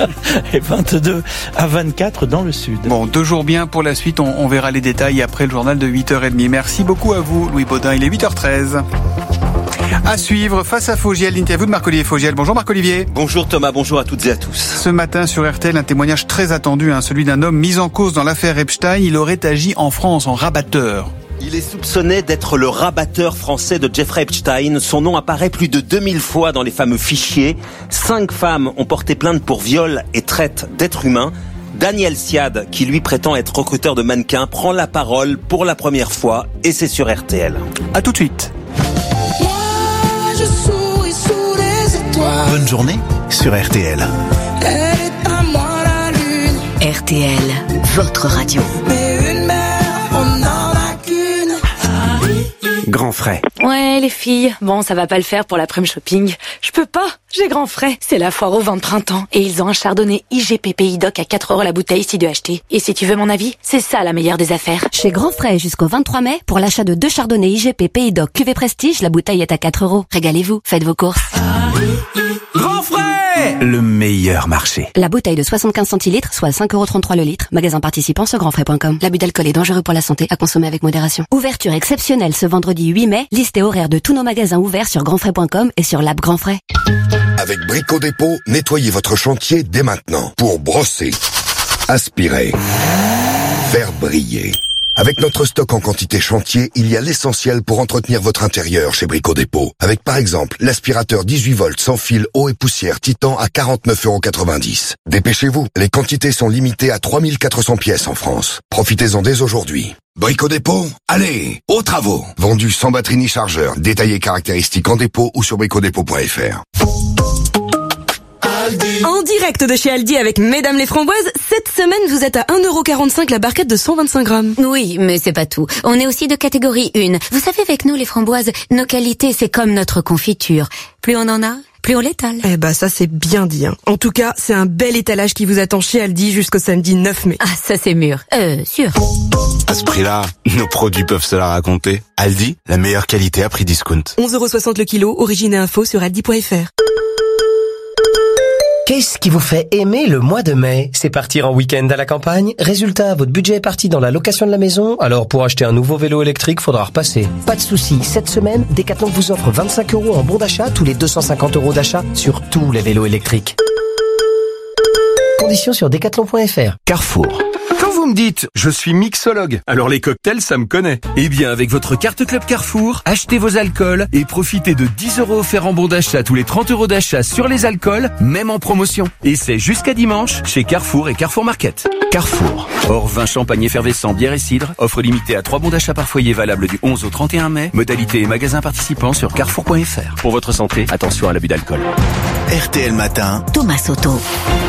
Et vingt-deux à vingt-quatre dans le sud.
Bon, deux jours bien pour la suite, on, on verra les détails après le journal de huit heures trente. Merci beaucoup à vous, Louis Baudin, il est huit heures treize. À suivre, face à Fogiel, l'interview de Marc-Olivier Fogiel. Bonjour Marc-Olivier.
Bonjour Thomas, bonjour à toutes et à tous.
Ce matin sur R T L, un témoignage très attendu, hein, celui d'un homme mis en cause dans l'affaire Epstein. Il aurait agi en France en rabatteur.
Il est soupçonné d'être le rabatteur français de Jeffrey Epstein. Son nom apparaît plus de deux mille fois dans les fameux fichiers. Cinq femmes ont porté plainte pour viol et traite d'êtres humains. Daniel Siad, qui lui prétend être recruteur de mannequins, prend la parole pour la première fois et c'est sur R T L.
À tout de suite.
Je souris sous les étoiles.
Bonne journée sur R T L.
Elle est à moi la lune.
R T L, votre radio.
Mais une mère, on n'en a qu'une.
Grand frais.
Ouais, les filles. Bon, ça va pas le faire pour l'après-midi shopping. Je peux pas. J'ai grand frais. C'est la foire au vin de printemps. Et ils ont un chardonnay I G P Pays Doc à quatre euros la bouteille si tu veux acheter. Et si tu veux mon avis, c'est ça la meilleure des affaires.
Chez Grand Frais jusqu'au vingt-trois mai, pour l'achat de deux chardonnays I G P Pays Doc Cuvée Prestige, la bouteille est à quatre euros. Régalez-vous. Faites vos courses.
Grand frais. Le meilleur marché.
La bouteille de soixante-quinze centilitres, soit cinq euros trente-trois le litre. Magasin participant sur grand frais point com. L'abus d'alcool est dangereux pour la santé, à consommer avec modération. Ouverture exceptionnelle ce vendredi huit mai. Liste et horaire de tous nos magasins ouverts sur grand frais point com et sur l'app Grand Frais.
Avec Brico Dépôt, nettoyez votre chantier dès maintenant pour brosser, aspirer, faire briller. Avec notre stock en quantité chantier, il y a l'essentiel pour entretenir votre intérieur chez Brico Dépôt. Avec par exemple l'aspirateur dix-huit volts sans fil eau et poussière Titan à quarante-neuf euros quatre-vingt-dix. Dépêchez-vous, les quantités sont limitées à trois mille quatre cents pièces en France. Profitez-en dès aujourd'hui. Brico Dépôt, allez, aux travaux. Vendu sans batterie ni chargeur. Détaillé caractéristiques en dépôt ou sur bricodépôt point f r.
En direct de chez Aldi avec Mesdames les Framboises, cette semaine vous êtes à un euro quarante-cinq la barquette de cent vingt-cinq grammes.
Oui, mais c'est pas tout. On est aussi de catégorie un. Vous savez, avec nous les framboises, nos qualités c'est comme notre confiture. Plus on en a, plus on l'étale.
Eh bah ça c'est bien dit. Hein. En tout cas, c'est un bel étalage qui vous attend chez Aldi jusqu'au samedi neuf mai.
Ah, ça c'est mûr. Euh, sûr.
À ce prix-là, nos produits peuvent se la raconter. Aldi, la meilleure qualité à prix discount.
onze euros soixante le kilo, origine et info sur aldi point f r.
Qu'est-ce qui vous fait aimer le mois de mai? C'est partir en week-end à la campagne? Résultat, votre budget est parti dans la location de la maison? Alors pour acheter un nouveau vélo électrique, faudra repasser. Pas de souci, cette semaine, Decathlon vous offre vingt-cinq euros en bon d'achat tous les deux cent cinquante euros d'achat sur tous les vélos électriques. Conditions sur decathlon point f r.
Carrefour. Quand vous me dites « je suis mixologue », alors les cocktails, ça me connaît. Eh bien, avec votre carte Club Carrefour, achetez vos alcools et profitez de dix euros offerts en bon d'achat tous les trente euros d'achat sur les alcools, même en promotion. Et c'est jusqu'à dimanche chez Carrefour et Carrefour Market. Carrefour. Hors vin, champagne effervescent, bière et cidre. Offre limitée à trois bons d'achat par foyer valable du onze au trente et un mai. Modalité et magasins participants sur carrefour point f r. Pour votre santé, attention à l'abus d'alcool. R T L Matin.
Thomas Soto.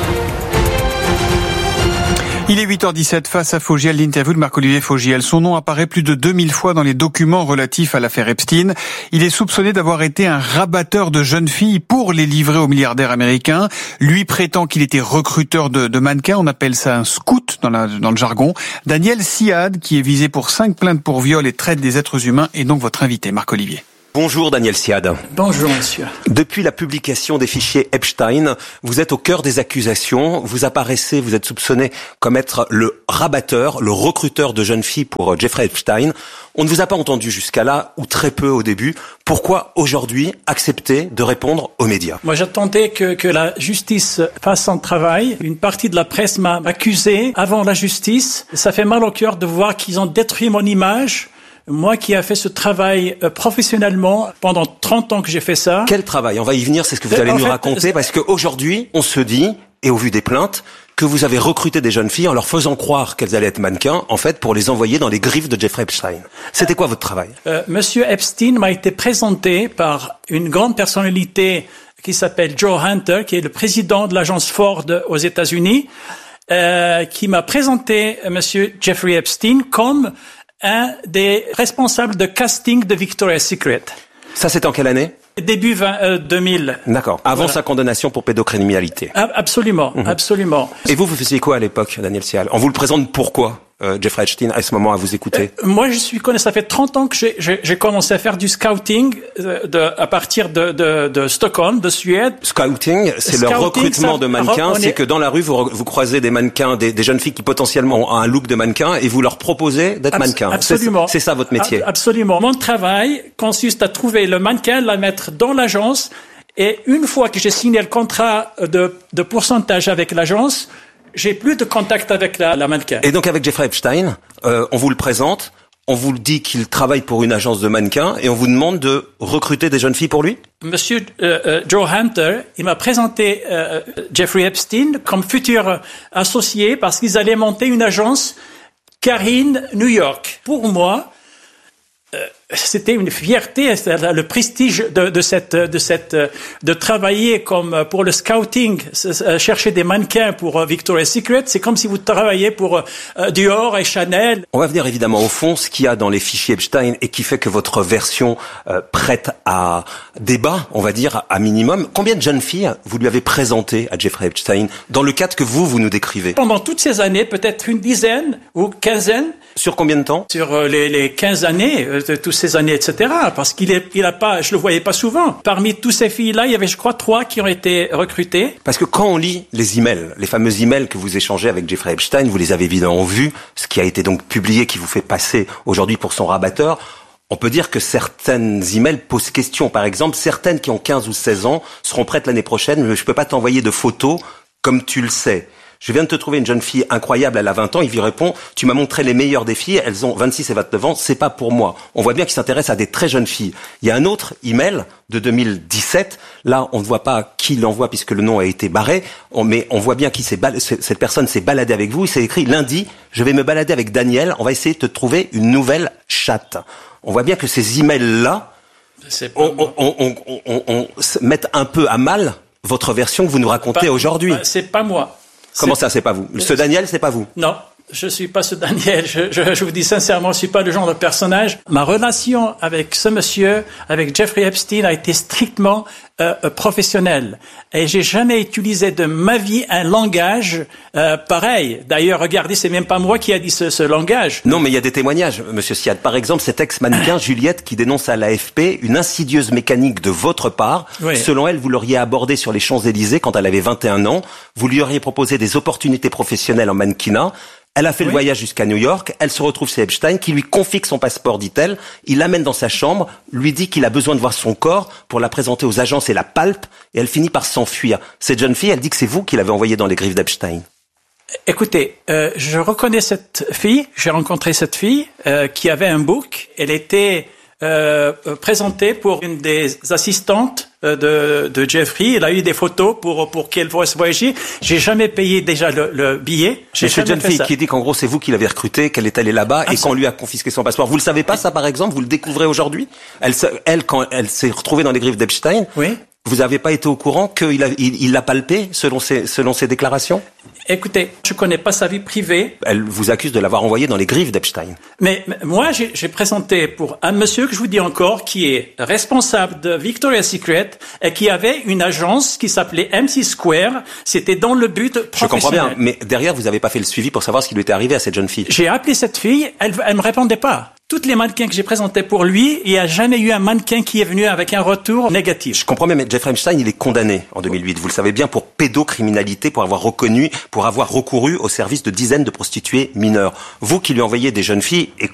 Il est huit heures dix-sept face à Fogiel, l'interview de Marc-Olivier Fogiel. Son nom apparaît plus de deux mille fois dans les documents relatifs à l'affaire Epstein. Il est soupçonné d'avoir été un rabatteur de jeunes filles pour les livrer aux milliardaires américains. Lui prétend qu'il était recruteur de, de mannequins. On appelle ça un scout dans, la, dans le jargon. Daniel Siad, qui est visé pour cinq plaintes pour viol et traite des êtres humains, est donc votre invité, Marc-Olivier.
Bonjour Daniel Siad.
Bonjour monsieur.
Depuis la publication des fichiers Epstein, vous êtes au cœur des accusations. Vous apparaissez, vous êtes soupçonné comme être le rabatteur, le recruteur de jeunes filles pour Jeffrey Epstein. On ne vous a pas entendu jusqu'à là, ou très peu au début. Pourquoi aujourd'hui accepter de répondre aux médias?
Moi j'attendais que, que la justice fasse son travail. Une partie de la presse m'a accusé avant la justice. Ça fait mal au cœur de voir qu'ils ont détruit mon image. Moi qui a fait ce travail euh, professionnellement pendant trente ans que j'ai fait ça.
Quel travail? On va y venir, c'est ce que vous allez en nous fait, raconter, parce qu'aujourd'hui, on se dit, et au vu des plaintes, que vous avez recruté des jeunes filles en leur faisant croire qu'elles allaient être mannequins, en fait, pour les envoyer dans les griffes de Jeffrey Epstein. C'était quoi votre travail?
euh, Monsieur Epstein m'a été présenté par une grande personnalité qui s'appelle Joe Hunter, qui est le président de l'agence Ford aux États-Unis, euh, qui m'a présenté euh, Monsieur Jeffrey Epstein comme un des responsables de casting de Victoria's Secret.
Ça, c'était en quelle année?
Début vingt, euh, deux mille.
D'accord. Avant
voilà.
sa condamnation pour pédocriminalité.
A- absolument, mmh. absolument.
Et vous, vous faisiez quoi à l'époque, Daniel Siad? On vous le présente pourquoi? Euh, Jeffrey Epstein, à ce moment, à vous écouter?
Euh, moi, je suis connu, ça fait trente ans que j'ai, j'ai, j'ai commencé à faire du scouting euh, de, à partir de, de, de Stockholm, de Suède.
Scouting, c'est scouting, le recrutement ça, de mannequins. C'est est... que dans la rue, vous, vous croisez des mannequins, des, des jeunes filles qui potentiellement ont un look de mannequin et vous leur proposez d'être Abs- mannequins.
Absolument.
C'est, c'est ça votre métier?
Absolument. Mon travail consiste à trouver le mannequin, la mettre dans l'agence et une fois que j'ai signé le contrat de, de pourcentage avec l'agence, j'ai plus de contact avec la, la mannequin.
Et donc avec Jeffrey Epstein, euh, on vous le présente, on vous le dit qu'il travaille pour une agence de mannequins et on vous demande de recruter des jeunes filles pour lui?
Monsieur euh, euh, Joe Hunter, il m'a présenté euh, Jeffrey Epstein comme futur associé parce qu'ils allaient monter une agence Karine New York. Pour moi, euh, c'était une fierté, c'était le prestige de, de cette, de cette, de travailler comme pour le scouting, chercher des mannequins pour Victoria's Secret. C'est comme si vous travailliez pour euh, Dior et Chanel.
On va venir évidemment au fond, ce qu'il y a dans les fichiers Epstein et qui fait que votre version euh, prête à débat, on va dire à minimum. Combien de jeunes filles vous lui avez présentées à Jeffrey Epstein dans le cadre que vous, vous nous décrivez?
Pendant toutes ces années, peut-être une dizaine ou quinzaine.
Sur combien de temps?
Sur euh, les, les quinze années, euh, tous ces années, et cetera. Parce qu'il est, il a pas, je le voyais pas souvent. Parmi toutes ces filles-là, il y avait, je crois, trois qui ont été recrutées.
Parce que quand on lit les emails, les fameux emails que vous échangez avec Jeffrey Epstein, vous les avez évidemment vus, ce qui a été donc publié, qui vous fait passer aujourd'hui pour son rabatteur. On peut dire que certaines emails posent question. Par exemple, certaines qui ont quinze ou seize ans seront prêtes l'année prochaine, mais je peux pas t'envoyer de photos comme tu le sais. je viens de te trouver une jeune fille incroyable, elle a vingt ans. Il lui répond, tu m'as montré les meilleures des filles, elles ont vingt-six et vingt-neuf ans, c'est pas pour moi. On voit bien qu'il s'intéresse à des très jeunes filles. Il y a un autre email de deux mille dix-sept. Là, on ne voit pas qui l'envoie puisque le nom a été barré, on, mais on voit bien qui s'est bal- cette personne s'est baladée avec vous. Il s'est écrit lundi, je vais me balader avec Daniel, on va essayer de te trouver une nouvelle chatte. On voit bien que ces emails-là, on, on, on, on, on, on, on mettent un peu à mal votre version que vous nous racontez
pas,
aujourd'hui.
Bah, c'est pas moi.
Comment
c'est...
ça, c'est pas vous? Ce Daniel, c'est pas vous?
Non. Je suis pas ce Daniel, je, je, je vous dis sincèrement, je suis pas le genre de personnage. Ma relation avec ce monsieur, avec Jeffrey Epstein, a été strictement euh, professionnelle. Et j'ai jamais utilisé de ma vie un langage euh, pareil. D'ailleurs, regardez, c'est même pas moi qui a dit ce, ce langage.
Non, mais il y a des témoignages, monsieur Siad. Par exemple, cet ex-mannequin Juliette qui dénonce à l'A F P une insidieuse mécanique de votre part.
Oui.
Selon elle, vous l'auriez abordée sur les Champs-Élysées quand elle avait vingt et un ans. Vous lui auriez proposé des opportunités professionnelles en mannequinat. Elle a fait oui. le voyage jusqu'à New York, elle se retrouve chez Epstein, qui lui confie son passeport, dit-elle, il l'amène dans sa chambre, lui dit qu'il a besoin de voir son corps pour la présenter aux agences et la palpe, et elle finit par s'enfuir. Cette jeune fille, elle dit que c'est vous qui l'avez envoyée dans les griffes d'Epstein.
Écoutez, euh, je reconnais cette fille, j'ai rencontré cette fille euh, qui avait un book, elle était euh, présentée pour une des assistantes de, de Jeffrey. Elle a eu des photos pour pour qu'elle puisse voyager. J'ai jamais payé déjà le, le billet. J'ai
cette jeune fille ça. qui dit qu'en gros c'est vous qui l'avez recrutée, qu'elle est allée là-bas ah, et qu'on lui a confisqué son passeport. Vous le savez pas ça par exemple? Vous le découvrez aujourd'hui? Elle, elle quand elle s'est retrouvée dans les griffes d'Epstein.
Oui.
Vous n'avez pas été au courant qu'il a, il, il l'a palpé selon ses selon ses déclarations?
Écoutez, je connais pas sa vie privée.
Elle vous accuse de l'avoir envoyé dans les griffes d'Epstein.
Mais, mais moi, j'ai, j'ai présenté pour un monsieur que je vous dis encore, qui est responsable de Victoria's Secret et qui avait une agence qui s'appelait M C Square. C'était dans le but professionnel.
Je comprends bien, mais derrière, vous n'avez pas fait le suivi pour savoir ce qui lui était arrivé à cette jeune fille.
J'ai appelé cette fille, elle, elle me répondait pas. Toutes les mannequins que j'ai présentés pour lui, il n'y a jamais eu un mannequin qui est venu avec un retour négatif.
Je comprends bien, mais Jeffrey Epstein, il est condamné en deux mille huit. Vous le savez bien, pour pédocriminalité, pour avoir reconnu, pour avoir recouru au service de dizaines de prostituées mineures. Vous qui lui envoyez des jeunes filles, et